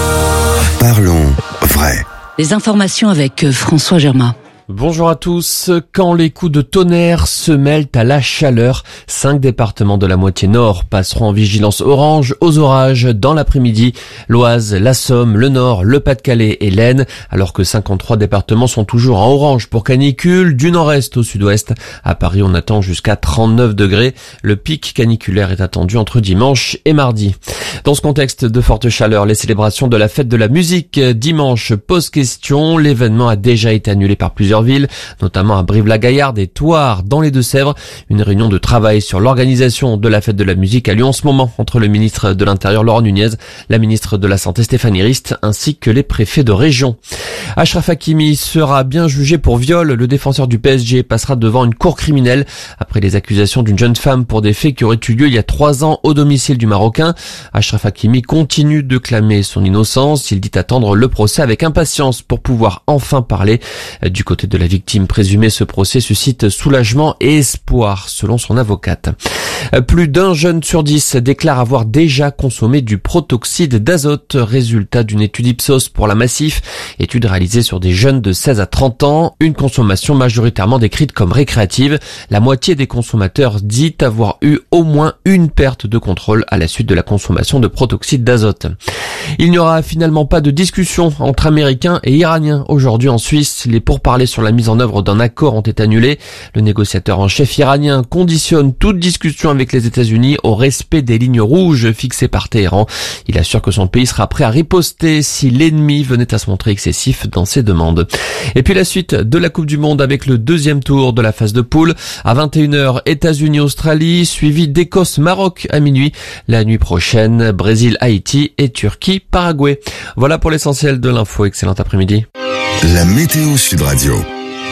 S17: Parlons vrai.
S8: Les informations avec François Germain.
S27: Bonjour à tous. Quand les coups de tonnerre se mêlent à la chaleur, 5 départements de la moitié nord passeront en vigilance orange aux orages dans l'après-midi. L'Oise, la Somme, le Nord, le Pas-de-Calais et l'Aisne, alors que 53 départements sont toujours en orange pour canicule, du nord-est au sud-ouest. À Paris, on attend jusqu'à 39 degrés. Le pic caniculaire est attendu entre dimanche et mardi. Dans ce contexte de forte chaleur, les célébrations de la fête de la musique dimanche posent question. L'événement a déjà été annulé par plusieurs villes, notamment à Brive-la-Gaillarde et Thouars dans les Deux-Sèvres. Une réunion de travail sur l'organisation de la fête de la musique a lieu en ce moment entre le ministre de l'Intérieur Laurent Nunez, la ministre de la Santé Stéphanie Rist ainsi que les préfets de région. Achraf Hakimi sera bien jugé pour viol. Le défenseur du PSG passera devant une cour criminelle après les accusations d'une jeune femme pour des faits qui auraient eu lieu il y a 3 ans au domicile du Marocain. Achraf Hakimi continue de clamer son innocence. Il dit attendre le procès avec impatience pour pouvoir enfin parler. Du côté de la victime présumée, ce procès suscite soulagement et espoir, selon son avocate. Plus d'un jeune sur 10 déclare avoir déjà consommé du protoxyde d'azote, résultat d'une étude Ipsos pour la Massif, étude réalisée sur des jeunes de 16 à 30 ans, une consommation majoritairement décrite comme récréative. La moitié des consommateurs dit avoir eu au moins une perte de contrôle à la suite de la consommation de protoxyde d'azote. Il n'y aura finalement pas de discussion entre Américains et Iraniens aujourd'hui en Suisse. Les pourparlers sur la mise en œuvre d'un accord ont été annulés. Le négociateur en chef iranien conditionne toute discussion avec les États-Unis au respect des lignes rouges fixées par Téhéran. Il assure que son pays sera prêt à riposter si l'ennemi venait à se montrer excessif dans ses demandes. Et puis la suite de la Coupe du Monde avec le deuxième tour de la phase de poule. À 21h, États-Unis-Australie, suivi d'Écosse-Maroc à minuit. La nuit prochaine, Brésil-Haïti et Turquie-Paraguay. Voilà pour l'essentiel de l'info. Excellent après-midi.
S17: La météo Sud Radio.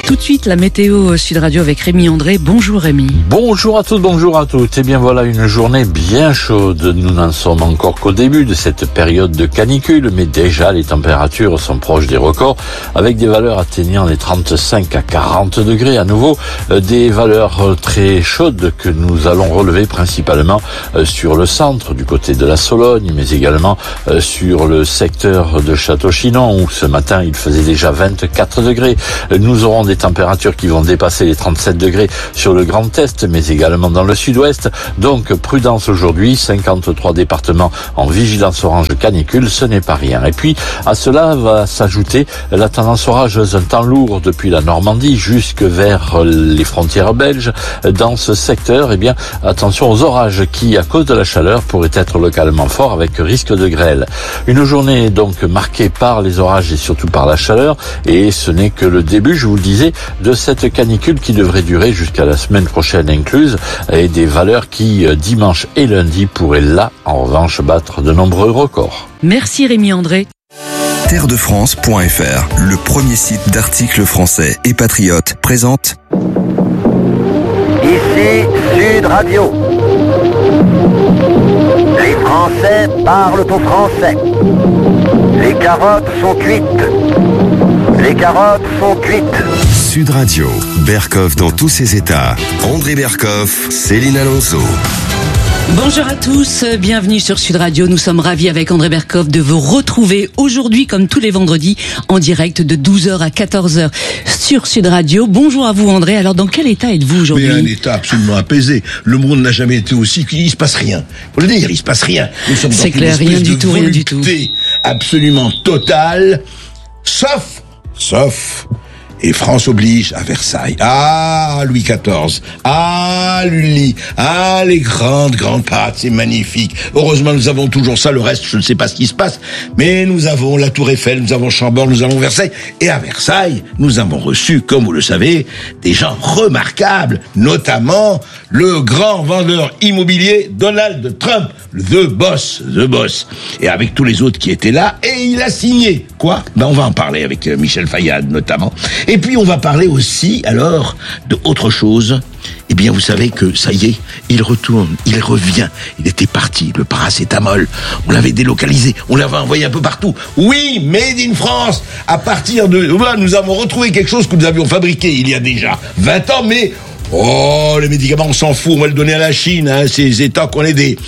S1: tout de suite la météo Sud Radio avec Rémi André. Bonjour Rémi.
S10: Bonjour à toutes, bonjour à toutes. Eh bien voilà une journée bien chaude. Nous n'en sommes encore qu'au début de cette période de canicule, mais déjà les températures sont proches des records avec des valeurs atteignant les 35 à 40 degrés. À nouveau, des valeurs très chaudes que nous allons relever principalement sur le centre, du côté de la Sologne, mais également sur le secteur de Château-Chinon où ce matin il faisait déjà 24 degrés. Nous aurons des températures qui vont dépasser les 37 degrés sur le Grand Est, mais également dans le Sud-Ouest. Donc prudence aujourd'hui, 53 départements en vigilance orange canicule, ce n'est pas rien. Et puis à cela va s'ajouter la tendance orageuse, un temps lourd depuis la Normandie jusque vers les frontières belges. Dans ce secteur, eh bien attention aux orages qui, à cause de la chaleur, pourraient être localement forts avec risque de grêle. Une journée donc marquée par les orages et surtout par la chaleur, et ce n'est que le début, je vous le disais, de cette canicule qui devrait durer jusqu'à la semaine prochaine incluse, et des valeurs qui, dimanche et lundi, pourraient là, en revanche, battre de nombreux records.
S1: Merci Rémi André.
S12: Terredefrance.fr, le premier site d'articles français et patriotes, présente
S15: Ici Sud Radio. Les Français parlent au français. Les carottes sont cuites. Les carottes sont cuites.
S12: Sud Radio, Berkoff dans tous ses états. André Berkoff, Céline Alonso.
S1: Bonjour à tous, bienvenue sur Sud Radio. Nous sommes ravis avec André Berkoff de vous retrouver aujourd'hui comme tous les vendredis en direct de 12h à 14h sur Sud Radio. Bonjour à vous André, alors dans quel état êtes-vous aujourd'hui?
S19: Mais un état absolument apaisé. Le monde n'a jamais été aussi... Il se passe rien. Faut le dire, il se passe rien. Nous sommes dans une espèce de volupté absolument totale, sauf... Et France oblige à Versailles. Ah, Louis XIV. Ah, Lully. Ah, les grandes pâtes, c'est magnifique. Heureusement, nous avons toujours ça. Le reste, je ne sais pas ce qui se passe. Mais nous avons la Tour Eiffel, nous avons Chambord, nous avons Versailles. Et à Versailles, nous avons reçu, comme vous le savez, des gens remarquables. Notamment, le grand vendeur immobilier Donald Trump. The Boss. Et avec tous les autres qui étaient là. Et il a signé. Quoi? On va en parler avec Michel Fayad, notamment. Et puis on va parler aussi alors de autre chose. Eh bien vous savez que ça y est, il retourne, il revient. Il était parti, le paracétamol. On l'avait délocalisé, on l'avait envoyé un peu partout. Oui, made in France. À partir de là, nous avons retrouvé quelque chose que nous avions fabriqué il y a déjà 20 ans, mais oh, les médicaments, on s'en fout, on va le donner à la Chine, ces États qu'on est des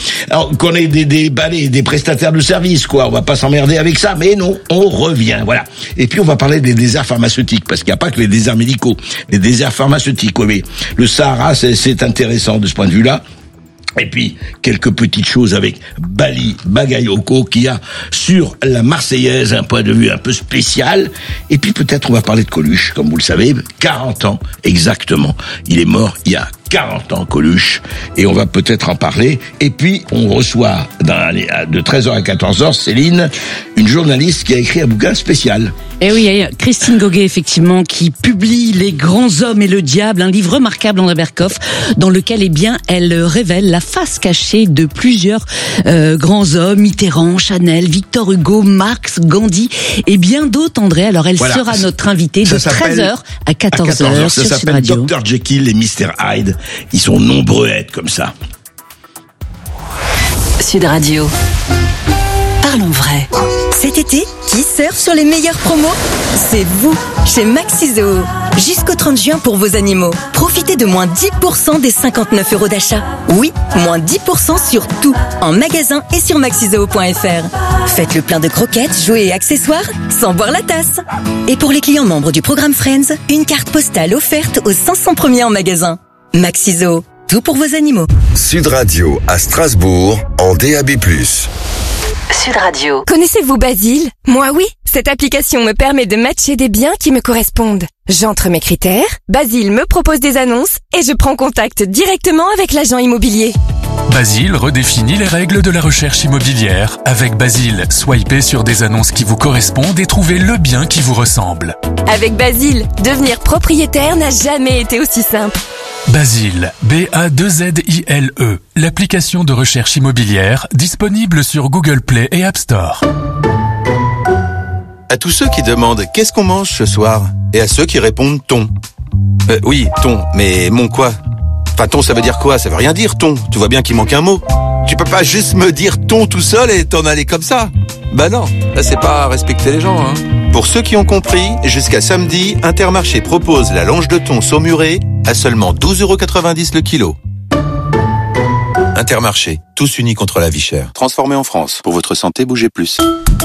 S19: prestataires de services, quoi. On va pas s'emmerder avec ça, mais non, on revient, voilà. Et puis on va parler des déserts pharmaceutiques, parce qu'il n'y a pas que les déserts médicaux, les déserts pharmaceutiques, oui, mais le Sahara, c'est intéressant de ce point de vue-là. Et puis, quelques petites choses avec Bali Bagayoko qui a, sur la Marseillaise, un point de vue un peu spécial. Et puis peut-être on va parler de Coluche, comme vous le savez, 40 ans exactement. Il est mort il y a 40 ans, Coluche, et on va peut-être en parler. Et puis, on reçoit de 13h à 14h, Céline, une journaliste qui a écrit un bouquin spécial.
S1: Et oui, Christine Goguet, effectivement, qui publie Les grands hommes et le diable, un livre remarquable, André Berkoff, dans lequel, eh bien, elle révèle la face cachée de plusieurs grands hommes, Mitterrand, Chanel, Victor Hugo, Marx, Gandhi, et bien d'autres, André. Alors, elle sera notre invitée de 13h à 14h sur Sud Radio.
S19: Dr Jekyll et Mr Hyde. Ils sont nombreux à être comme ça.
S8: Sud Radio. Parlons vrai.
S20: Cet été, qui surfe sur les meilleures promos? C'est vous, chez Maxizo. Jusqu'au 30 juin pour vos animaux. Profitez de moins 10% des 59 € d'achat. Oui, moins 10% sur tout, en magasin et sur maxizo.fr. Faites le plein de croquettes, jouets et accessoires, sans boire la tasse. Et pour les clients membres du programme Friends, une carte postale offerte aux 500 premiers en magasin. Maxizo, tout pour vos animaux.
S12: Sud Radio à Strasbourg en DAB+.
S8: Sud Radio.
S22: Connaissez-vous Basile? Moi oui, cette application me permet de matcher des biens qui me correspondent. J'entre mes critères, Basile me propose des annonces et je prends contact directement avec l'agent immobilier.
S28: Basile redéfinit les règles de la recherche immobilière. Avec Basile, swipez sur des annonces qui vous correspondent et trouvez le bien qui vous ressemble.
S22: Avec Basile, devenir propriétaire n'a jamais été aussi simple.
S28: Basile, B-A-2-Z-I-L-E, l'application de recherche immobilière disponible sur Google Play et App Store.
S2: À tous ceux qui demandent qu'est-ce qu'on mange ce soir et à ceux qui répondent thon. Oui, thon, mais mon quoi? Enfin, thon, ça veut dire quoi? Ça veut rien dire, thon. Tu vois bien qu'il manque un mot. Tu peux pas juste me dire thon tout seul et t'en aller comme ça. Bah non, là c'est pas respecter les gens, hein. Pour ceux qui ont compris, jusqu'à samedi, Intermarché propose la longe de thon saumurée à seulement 12,90 € le kilo. Intermarché, tous unis contre la vie chère. Transformé en France. Pour votre santé, bougez plus.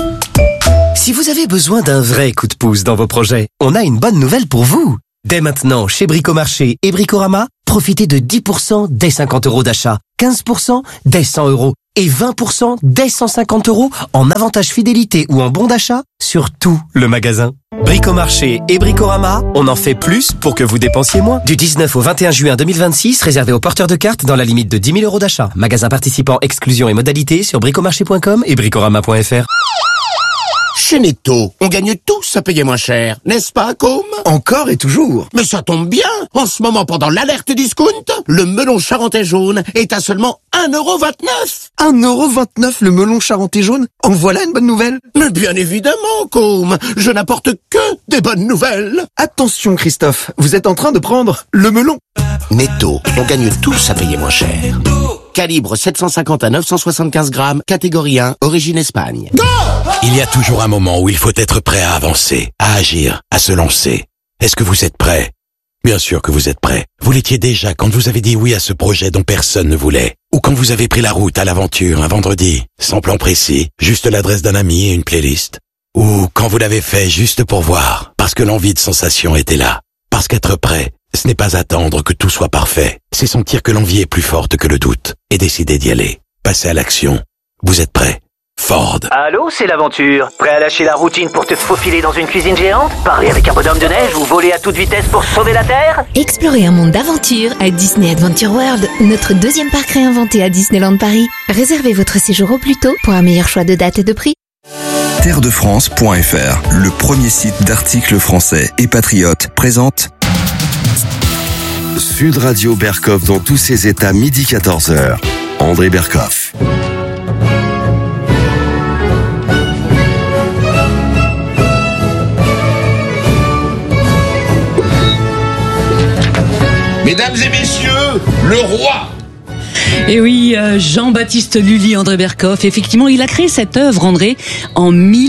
S3: Si vous avez besoin d'un vrai coup de pouce dans vos projets, on a une bonne nouvelle pour vous. Dès maintenant, chez Bricomarché et Bricorama, profitez de 10% dès 50 € d'achat, 15% dès 100 € et 20% dès 150 € en avantage fidélité ou en bon d'achat sur tout le magasin. Bricomarché et Bricorama, on en fait plus pour que vous dépensiez moins. Du 19 au 21 juin 2026, réservé aux porteurs de cartes dans la limite de 10 000 € d'achat. Magasin participant, exclusion et modalités sur bricomarché.com et bricorama.fr.
S4: Chez Netto, on gagne tous à payer moins cher, n'est-ce pas, Côme?
S3: Encore et toujours.
S4: Mais ça tombe bien. En ce moment, pendant l'alerte discount, le melon charentais jaune est à seulement 1,29 €.
S3: 1,29 € le melon charentais jaune? En voilà une bonne nouvelle.
S4: Mais bien évidemment, Côme. Je n'apporte que des bonnes nouvelles.
S3: Attention, Christophe. Vous êtes en train de prendre le melon.
S4: Netto, on gagne tous à payer moins cher. Calibre 750 à 975 grammes, catégorie 1, origine Espagne.
S7: Il y a toujours un moment où il faut être prêt à avancer, à agir, à se lancer. Est-ce que vous êtes prêt? Bien sûr que vous êtes prêt. Vous l'étiez déjà quand vous avez dit oui à ce projet dont personne ne voulait. Ou quand vous avez pris la route à l'aventure un vendredi, sans plan précis, juste l'adresse d'un ami et une playlist. Ou quand vous l'avez fait juste pour voir, parce que l'envie de sensation était là. Parce qu'être prêt, ce n'est pas attendre que tout soit parfait. C'est sentir que l'envie est plus forte que le doute et décider d'y aller. Passer à l'action. Vous êtes prêt? Ford.
S16: Allô, c'est l'aventure. Prêt à lâcher la routine pour te faufiler dans une cuisine géante? Parler avec un bonhomme de neige ou voler à toute vitesse pour sauver la Terre?
S21: Explorez un monde d'aventure à Disney Adventure World, notre deuxième parc réinventé à Disneyland Paris. Réservez votre séjour au plus tôt pour un meilleur choix de date et de prix.
S12: Terredefrance.fr, le premier site d'articles français et patriotes, présente Sud Radio Berkhoff dans tous ses états, midi 14h. André Berkhoff.
S19: Mesdames et messieurs, le roi.
S1: Et oui, Jean-Baptiste Lully, André Berkhoff, effectivement, il a créé cette œuvre, André, en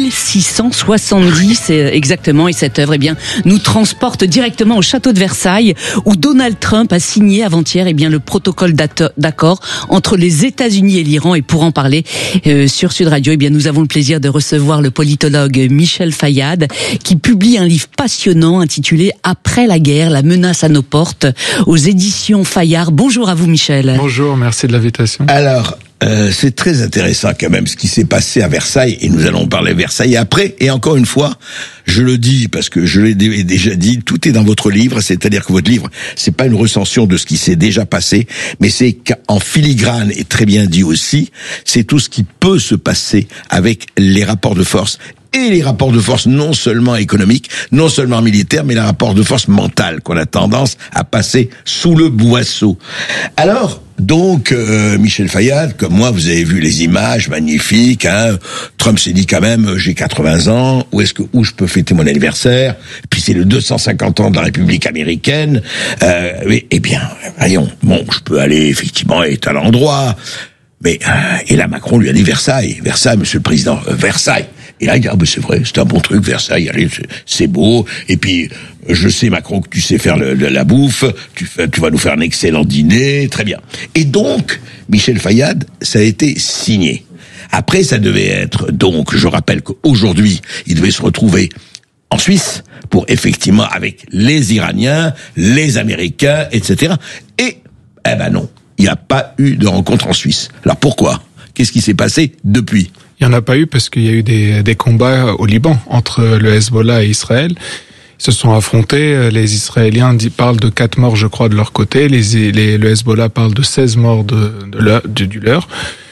S1: 1670 exactement. Et cette œuvre, eh bien, nous transporte directement au château de Versailles, où Donald Trump a signé avant-hier, eh bien, le protocole d'accord entre les États-Unis et l'Iran. Et pour en parler sur Sud Radio, eh bien, nous avons le plaisir de recevoir le politologue Michel Fayad, qui publie un livre passionnant intitulé Après la guerre, la menace à nos portes, aux éditions Fayard. Bonjour à vous, Michel.
S18: Bonjour, merci de l'invitation.
S19: Alors, c'est très intéressant quand même ce qui s'est passé à Versailles, et nous allons parler de Versailles après. Et encore une fois, je le dis parce que je l'ai déjà dit, tout est dans votre livre, c'est-à-dire que votre livre, c'est pas une recension de ce qui s'est déjà passé, mais c'est qu'en filigrane, et très bien dit aussi, c'est tout ce qui peut se passer avec les rapports de force. Et les rapports de force non seulement économiques, non seulement militaires, mais les rapports de force mentale qu'on a tendance à passer sous le boisseau. Alors, donc, Michel Fayad, comme moi, vous avez vu les images magnifiques, hein. Trump s'est dit quand même, j'ai 80 ans, où je peux fêter mon anniversaire? Puis c'est le 250 ans de la République américaine. Eh bien, voyons, bon, je peux aller effectivement être à l'endroit. Mais, et là, Macron lui a dit Versailles, monsieur le président, Versailles. Et là, il dit, ah, ben, c'est vrai, c'est un bon truc, Versailles, allez, c'est beau. Et puis, je sais, Macron, que tu sais faire la bouffe, tu vas nous faire un excellent dîner, très bien. Et donc, Michel Fayad, ça a été signé. Après, ça devait être, donc, je rappelle qu'aujourd'hui, il devait se retrouver en Suisse pour, effectivement, avec les Iraniens, les Américains, etc. Et, eh ben non. Il n'y a pas eu de rencontre en Suisse. Alors pourquoi? Qu'est-ce qui s'est passé depuis?
S18: Il n'y en a pas eu parce qu'il y a eu des combats au Liban entre le Hezbollah et Israël. Ils se sont affrontés. Les Israéliens parlent de 4 morts, je crois, de leur côté. Le Hezbollah parle de 16 morts du leur.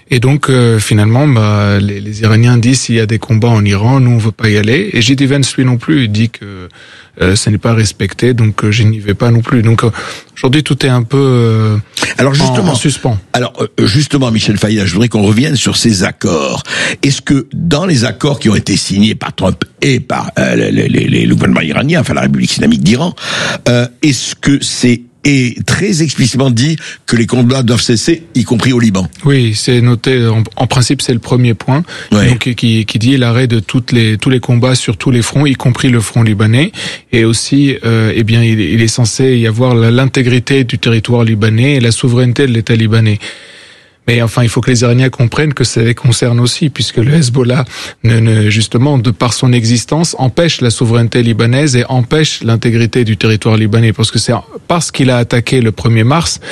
S18: Et donc finalement, les Iraniens disent s'il y a des combats en Iran, nous on veut pas y aller. Et J.D. Vance lui non plus, il dit que ça n'est pas respecté, donc je n'y vais pas non plus. Donc aujourd'hui tout est un peu
S19: alors justement
S18: en suspens.
S19: Alors justement, Michel Fayet, je voudrais qu'on revienne sur ces accords. Est-ce que dans les accords qui ont été signés par Trump et par le gouvernement iranien, enfin la République islamique d'Iran, est-ce que c'est très explicitement dit que les combats doivent cesser, y compris au Liban?
S18: Oui, c'est noté. En principe, c'est le premier point, donc qui dit l'arrêt de tous les combats sur tous les fronts, y compris le front libanais, et aussi, il est censé y avoir l'intégrité du territoire libanais et la souveraineté de l'État libanais. Mais enfin, il faut que les Iraniens comprennent que ça les concerne aussi, puisque le Hezbollah, justement, de par son existence, empêche la souveraineté libanaise et empêche l'intégrité du territoire libanais. Parce que c'est parce qu'il a attaqué le 1er mars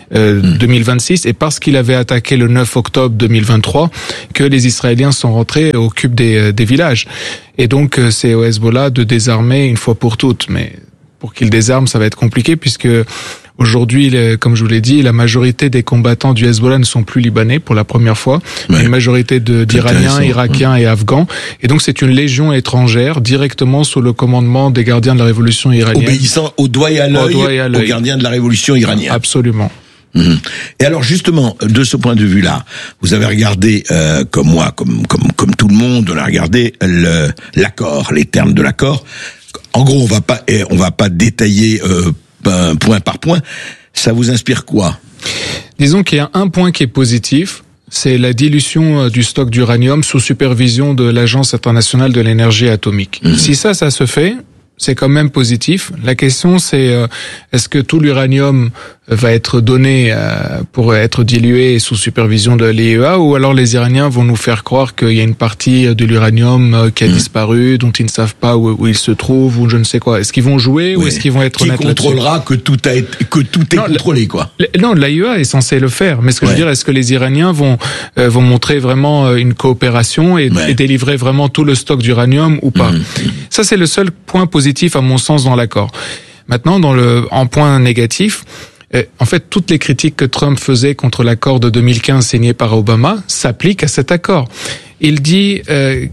S18: 2026 et parce qu'il avait attaqué le 9 octobre 2023 que les Israéliens sont rentrés et occupent des villages. Et donc, c'est au Hezbollah de désarmer une fois pour toutes. Mais pour qu'il désarme, ça va être compliqué, puisque aujourd'hui, comme je vous l'ai dit, la majorité des combattants du Hezbollah ne sont plus libanais pour la première fois. Il y a une majorité d'Iraniens, Irakiens et Afghans. Et donc c'est une légion étrangère directement sous le commandement des gardiens de la révolution iranienne.
S19: Obéissant au doigt et à l'œil aux gardiens de la révolution iranienne.
S18: Absolument.
S19: Et alors justement, de ce point de vue-là, vous avez regardé, comme moi, comme tout le monde, on a regardé l'accord, les termes de l'accord. En gros, on va pas détailler point par point. Ça vous inspire quoi?
S18: Disons qu'il y a un point qui est positif, c'est la dilution du stock d'uranium sous supervision de l'Agence internationale de l'énergie atomique. Si ça se fait, c'est quand même positif. La question, c'est est-ce que tout l'uranium va être donné pour être dilué sous supervision de l'IAEA, ou alors les Iraniens vont nous faire croire qu'il y a une partie de l'uranium qui a disparu, dont ils ne savent pas où il se trouve, ou je ne sais quoi. Est-ce qu'ils vont jouer ou est-ce qu'ils vont être honnêtes là-dessus?
S19: Qui contrôlera que tout est contrôlé, quoi?
S18: Non, l'IAEA est censé le faire. Mais ce que je veux dire, est-ce que les Iraniens vont montrer vraiment une coopération et délivrer vraiment tout le stock d'uranium ou pas? Ça, c'est le seul point positif à mon sens dans l'accord. Maintenant, en point négatif, en fait, toutes les critiques que Trump faisait contre l'accord de 2015 signé par Obama s'appliquent à cet accord. Il disait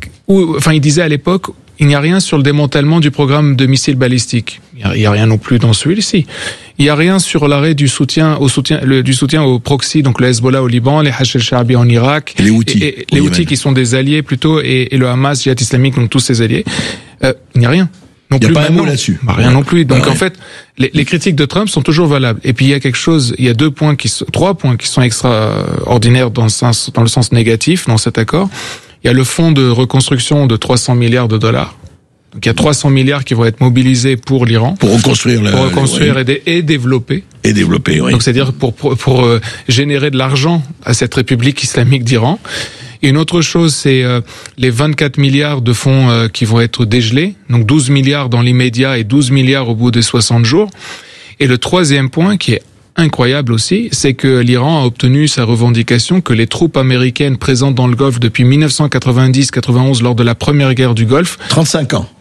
S18: à l'époque, il n'y a rien sur le démantèlement du programme de missiles balistiques. Il n'y a rien non plus dans celui-ci. Il n'y a rien sur l'arrêt du soutien au proxy, donc le Hezbollah au Liban, les Hachel Sha'abi en Irak,
S19: les Houthis,
S18: et les Houthis qui sont des alliés plutôt, et le Hamas, Jihad islamique, donc tous ces alliés. Il n'y a rien.
S19: Il n'y a pas un mot là-dessus.
S18: Rien non plus. Donc en fait, les critiques de Trump sont toujours valables. Et puis il y a trois points qui sont extraordinaires dans le sens négatif dans cet accord. Il y a le fonds de reconstruction de 300 milliards de dollars. Donc il y a 300 milliards qui vont être mobilisés pour l'Iran.
S19: Pour reconstruire
S18: et développer.
S19: Et développer, oui.
S18: Donc c'est-à-dire pour générer de l'argent à cette République islamique d'Iran. Et une autre chose, c'est les 24 milliards de fonds qui vont être dégelés, donc 12 milliards dans l'immédiat et 12 milliards au bout des 60 jours. Et le troisième point, qui est incroyable aussi, c'est que l'Iran a obtenu sa revendication que les troupes américaines présentes dans le Golfe depuis 1990-91 lors de la première guerre du Golfe,
S19: 35 ans,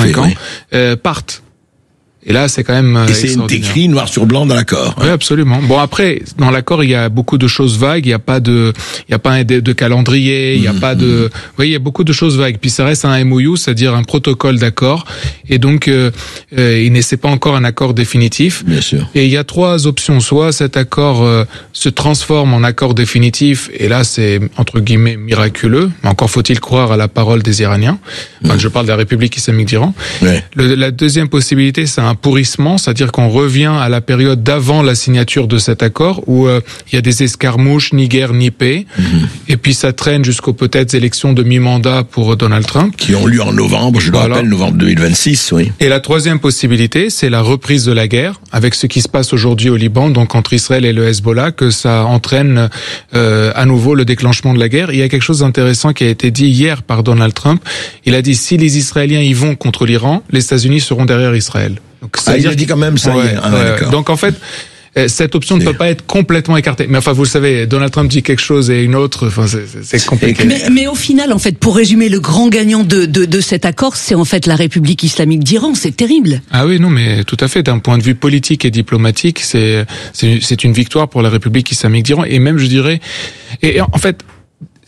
S18: partent. Et là, c'est quand même
S19: et c'est écrit noir sur blanc dans l'accord.
S18: Oui, absolument. Bon, après, dans l'accord, il y a beaucoup de choses vagues. Il y a pas de calendrier. Il y a pas de. Oui, il y a beaucoup de choses vagues. Puis ça reste un MOU, c'est-à-dire un protocole d'accord. Et donc, c'est pas encore un accord définitif.
S19: Bien sûr.
S18: Et il y a trois options. Soit cet accord se transforme en accord définitif, et là, c'est entre guillemets miraculeux. Mais encore faut-il croire à la parole des Iraniens. Enfin, je parle de la République islamique d'Iran.
S19: Ouais.
S18: La deuxième possibilité, c'est un pourrissement, c'est-à-dire qu'on revient à la période d'avant la signature de cet accord où il y a des escarmouches, ni guerre ni paix, et puis ça traîne jusqu'aux peut-être élections de mi-mandat pour Donald Trump.
S19: Qui ont lieu en novembre, je le rappelle, novembre 2026, oui.
S18: Et la troisième possibilité, c'est la reprise de la guerre, avec ce qui se passe aujourd'hui au Liban, donc entre Israël et le Hezbollah, que ça entraîne à nouveau le déclenchement de la guerre. Il y a quelque chose d'intéressant qui a été dit hier par Donald Trump. Il a dit, si les Israéliens y vont contre l'Iran, les États-Unis seront derrière Israël. Donc,
S19: il a dit quand même ça hier.
S18: Donc en fait, cette option ne peut pas être complètement écartée. Mais enfin, vous le savez, Donald Trump dit quelque chose et une autre. Enfin, c'est compliqué.
S1: Mais au final, en fait, pour résumer, le grand gagnant de cet accord, c'est en fait la République islamique d'Iran. C'est terrible.
S18: Ah oui, non, mais tout à fait. D'un point de vue politique et diplomatique, c'est une victoire pour la République islamique d'Iran. Et même, je dirais, et en fait,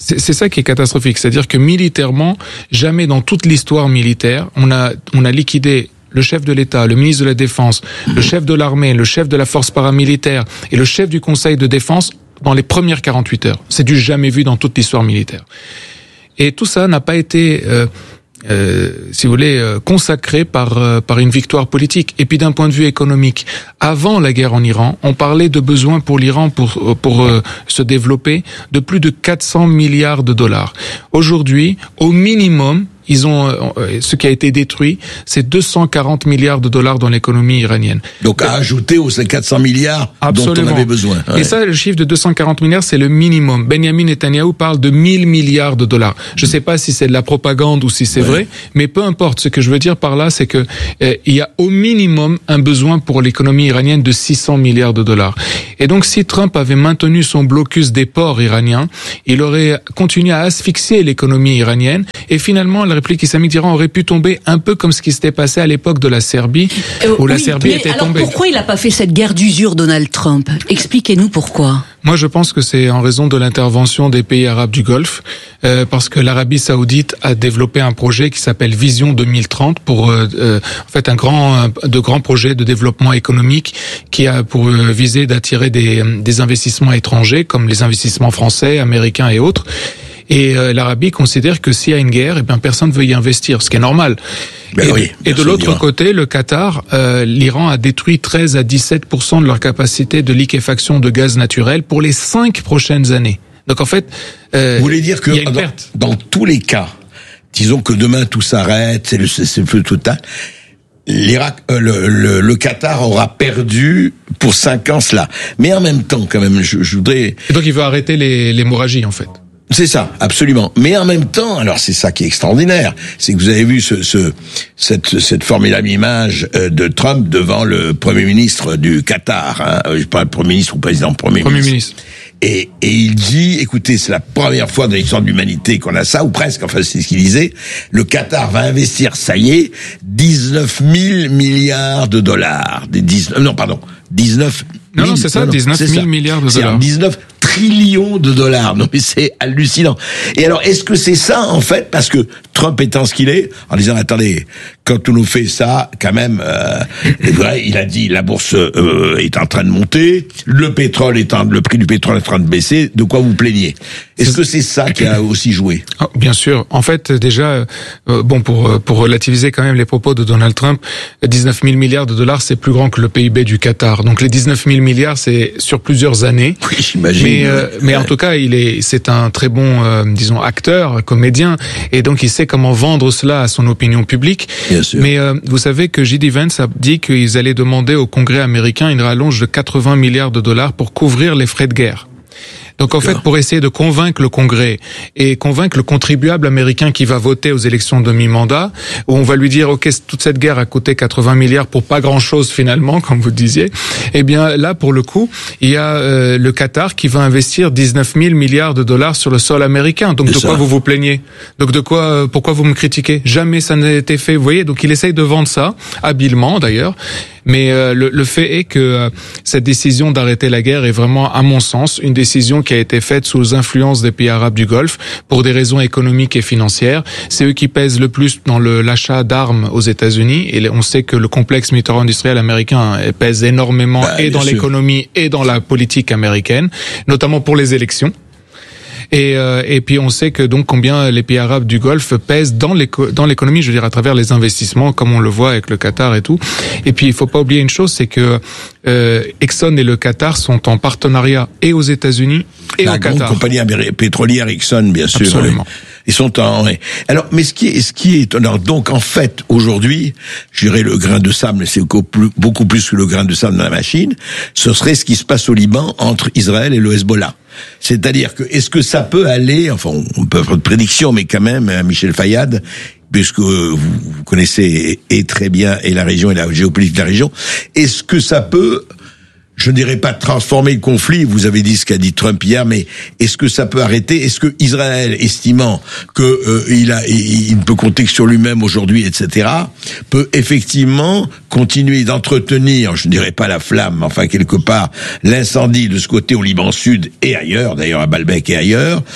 S18: C'est ça qui est catastrophique. C'est-à-dire que militairement, jamais dans toute l'histoire militaire, on a liquidé le chef de l'État, le ministre de la Défense, le chef de l'armée, le chef de la force paramilitaire et le chef du Conseil de défense dans les premières 48 heures. C'est du jamais vu dans toute l'histoire militaire. Et tout ça n'a pas été, si vous voulez, consacré par une victoire politique. Et puis d'un point de vue économique, avant la guerre en Iran, on parlait de besoins pour l'Iran pour se développer de plus de 400 milliards de dollars. Aujourd'hui, au minimum, ils ont ce qui a été détruit, c'est 240 milliards de dollars dans l'économie iranienne.
S19: Donc à ajouter aux 400 milliards
S18: Absolument.
S19: Dont on avait besoin. Ouais.
S18: Et ça, le chiffre de 240 milliards, c'est le minimum. Benjamin Netanyahou parle de 1000 milliards de dollars. Je ne sais pas si c'est de la propagande ou si c'est vrai, mais peu importe. Ce que je veux dire par là, c'est que il y a au minimum un besoin pour l'économie iranienne de 600 milliards de dollars. Et donc, si Trump avait maintenu son blocus des ports iraniens, il aurait continué à asphyxier l'économie iranienne et finalement, la République islamique d'Iran aurait pu tomber un peu comme ce qui s'était passé à l'époque de la Serbie, où la Serbie était tombée.
S1: Alors pourquoi il n'a pas fait cette guerre d'usure, Donald Trump? Expliquez-nous pourquoi.
S18: Moi, je pense que c'est en raison de l'intervention des pays arabes du Golfe, parce que l'Arabie Saoudite a développé un projet qui s'appelle Vision 2030 pour en fait de grands projets de développement économique qui a pour viser d'attirer des investissements étrangers comme les investissements français, américains et autres. Et l'Arabie considère que s'il y a une guerre, eh bien personne ne veut y investir, ce qui est normal. Et de l'autre côté, le Qatar, l'Iran a détruit 13 à 17% de leur capacité de liquéfaction de gaz naturel pour les 5 prochaines années. Donc en fait,
S19: vous voulez dire que dans tous les cas, disons que demain tout s'arrête, c'est le feu total. L'Irak, le Qatar aura perdu pour 5 ans cela. Mais en même temps, quand même, je voudrais.
S18: Et donc il veut arrêter l'hémorragie en fait.
S19: C'est ça, absolument. Mais en même temps, alors c'est ça qui est extraordinaire, c'est que vous avez vu cette formidable image de Trump devant le Premier ministre du Qatar, hein, pas le Premier ministre ou président, Premier ministre. Et il dit, écoutez, c'est la première fois dans l'histoire de l'humanité qu'on a ça, ou presque, enfin c'est ce qu'il disait, le Qatar va investir, ça y est, 19 000 milliards de dollars. 19
S18: Non, c'est ça, 19 000 milliards de dollars.
S19: 19 trillions de dollars. Non, mais c'est hallucinant. Et alors, est-ce que c'est ça, en fait, parce que Trump étant ce qu'il est, en disant, attendez, quand on nous fait ça, quand même, il a dit, la bourse est en train de monter, le prix du pétrole est en train de baisser, de quoi vous plaignez? Est-ce que c'est ça qui a aussi joué?
S18: Bien sûr. En fait, déjà, pour relativiser quand même les propos de Donald Trump, 19 000 milliards de dollars, c'est plus grand que le PIB du Qatar. Donc les 19 000 milliards, c'est sur plusieurs années.
S19: Oui, j'imagine.
S18: Mais en tout cas, c'est un très bon, acteur, comédien, et donc il sait comment vendre cela à son opinion publique.
S19: Bien sûr.
S18: Mais vous savez que J.D. Vance a dit qu'ils allaient demander au Congrès américain une rallonge de 80 milliards de dollars pour couvrir les frais de guerre. Donc en fait, pour essayer de convaincre le Congrès et convaincre le contribuable américain qui va voter aux élections de mi-mandat, où on va lui dire, ok, toute cette guerre a coûté 80 milliards pour pas grand-chose finalement, comme vous disiez, eh bien là, pour le coup, il y a le Qatar qui va investir 19 000 milliards de dollars sur le sol américain. Donc quoi vous vous plaignez? Donc pourquoi vous me critiquez? Jamais ça n'a été fait, vous voyez. Donc il essaye de vendre ça, habilement d'ailleurs. Mais le fait est que cette décision d'arrêter la guerre est vraiment, à mon sens, une décision qui a été faite sous influence des pays arabes du Golfe pour des raisons économiques et financières. C'est eux qui pèsent le plus dans l'achat d'armes aux États-Unis, et on sait que le complexe militaro-industriel américain pèse énormément dans l'économie et dans la politique américaine, notamment pour les élections. Et puis on sait que donc combien les pays arabes du Golfe pèsent dans l'économie, je veux dire à travers les investissements, comme on le voit avec le Qatar et tout. Et puis il faut pas oublier une chose, c'est que Exxon et le Qatar sont en partenariat et aux États-Unis et au Qatar.
S19: La grande compagnie pétrolière Exxon, bien sûr.
S18: Absolument.
S19: Ils sont Alors, mais ce qui est étonnant, donc en fait aujourd'hui, je dirais le grain de sable, c'est beaucoup plus que le grain de sable dans la machine. Ce serait ce qui se passe au Liban entre Israël et le Hezbollah. C'est-à-dire que est-ce que ça peut aller, enfin on peut faire de prédiction, mais quand même, Michel Fayad, puisque vous connaissez et très bien et la région et la géopolitique de la région, est-ce que ça peut, je ne dirais pas transformer le conflit, vous avez dit ce qu'a dit Trump hier, mais est-ce que ça peut arrêter? Est-ce que Israël, estimant que il ne peut compter que sur lui-même aujourd'hui, etc., peut effectivement continuer d'entretenir, je ne dirais pas la flamme, mais enfin quelque part l'incendie de ce côté au Liban Sud et ailleurs, d'ailleurs à Baalbek et ailleurs,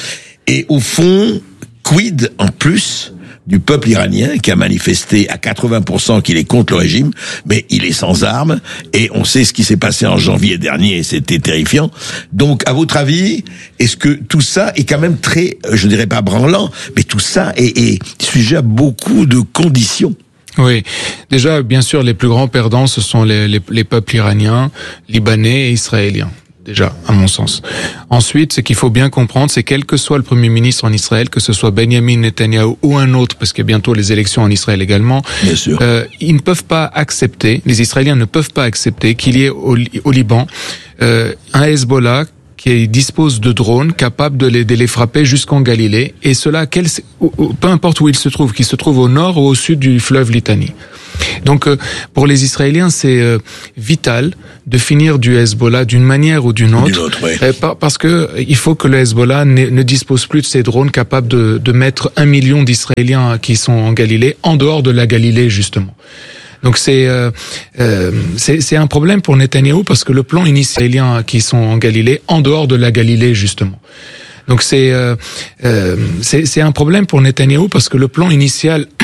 S19: Et au fond, quid en plus du peuple iranien qui a manifesté à 80% qu'il est contre le régime, mais il est sans armes, et on sait ce qui s'est passé en janvier dernier, et c'était terrifiant. Donc, à votre avis, est-ce que tout ça est quand même très, je dirais pas branlant, mais tout ça est sujet à beaucoup de conditions?
S18: Oui, déjà, bien sûr, les plus grands perdants, ce sont les peuples iraniens, libanais et israéliens. Déjà, à mon sens. Ensuite, ce qu'il faut bien comprendre, c'est quel que soit le Premier ministre en Israël, que ce soit Benjamin Netanyahu ou un autre, parce qu'il y a bientôt les élections en Israël également,
S19: bien sûr.
S18: Ils ne peuvent pas accepter, les Israéliens ne peuvent pas accepter qu'il y ait au Liban un Hezbollah qui dispose de drones capables de les frapper jusqu'en Galilée, et cela, peu importe où il se trouve, qu'il se trouve au nord ou au sud du fleuve Litanie. Donc, pour les Israéliens, c'est vital de finir du Hezbollah d'une manière ou d'une autre, parce que il faut que le Hezbollah ne dispose plus de ces drones capables de mettre 1 million d'Israéliens qui sont en Galilée, en dehors de la Galilée, justement. Donc c'est un problème pour Netanyahou, parce que le plan israélien qui sont en Galilée, en dehors de la Galilée, justement. Donc c'est un problème pour Netanyahou, parce que le plan initial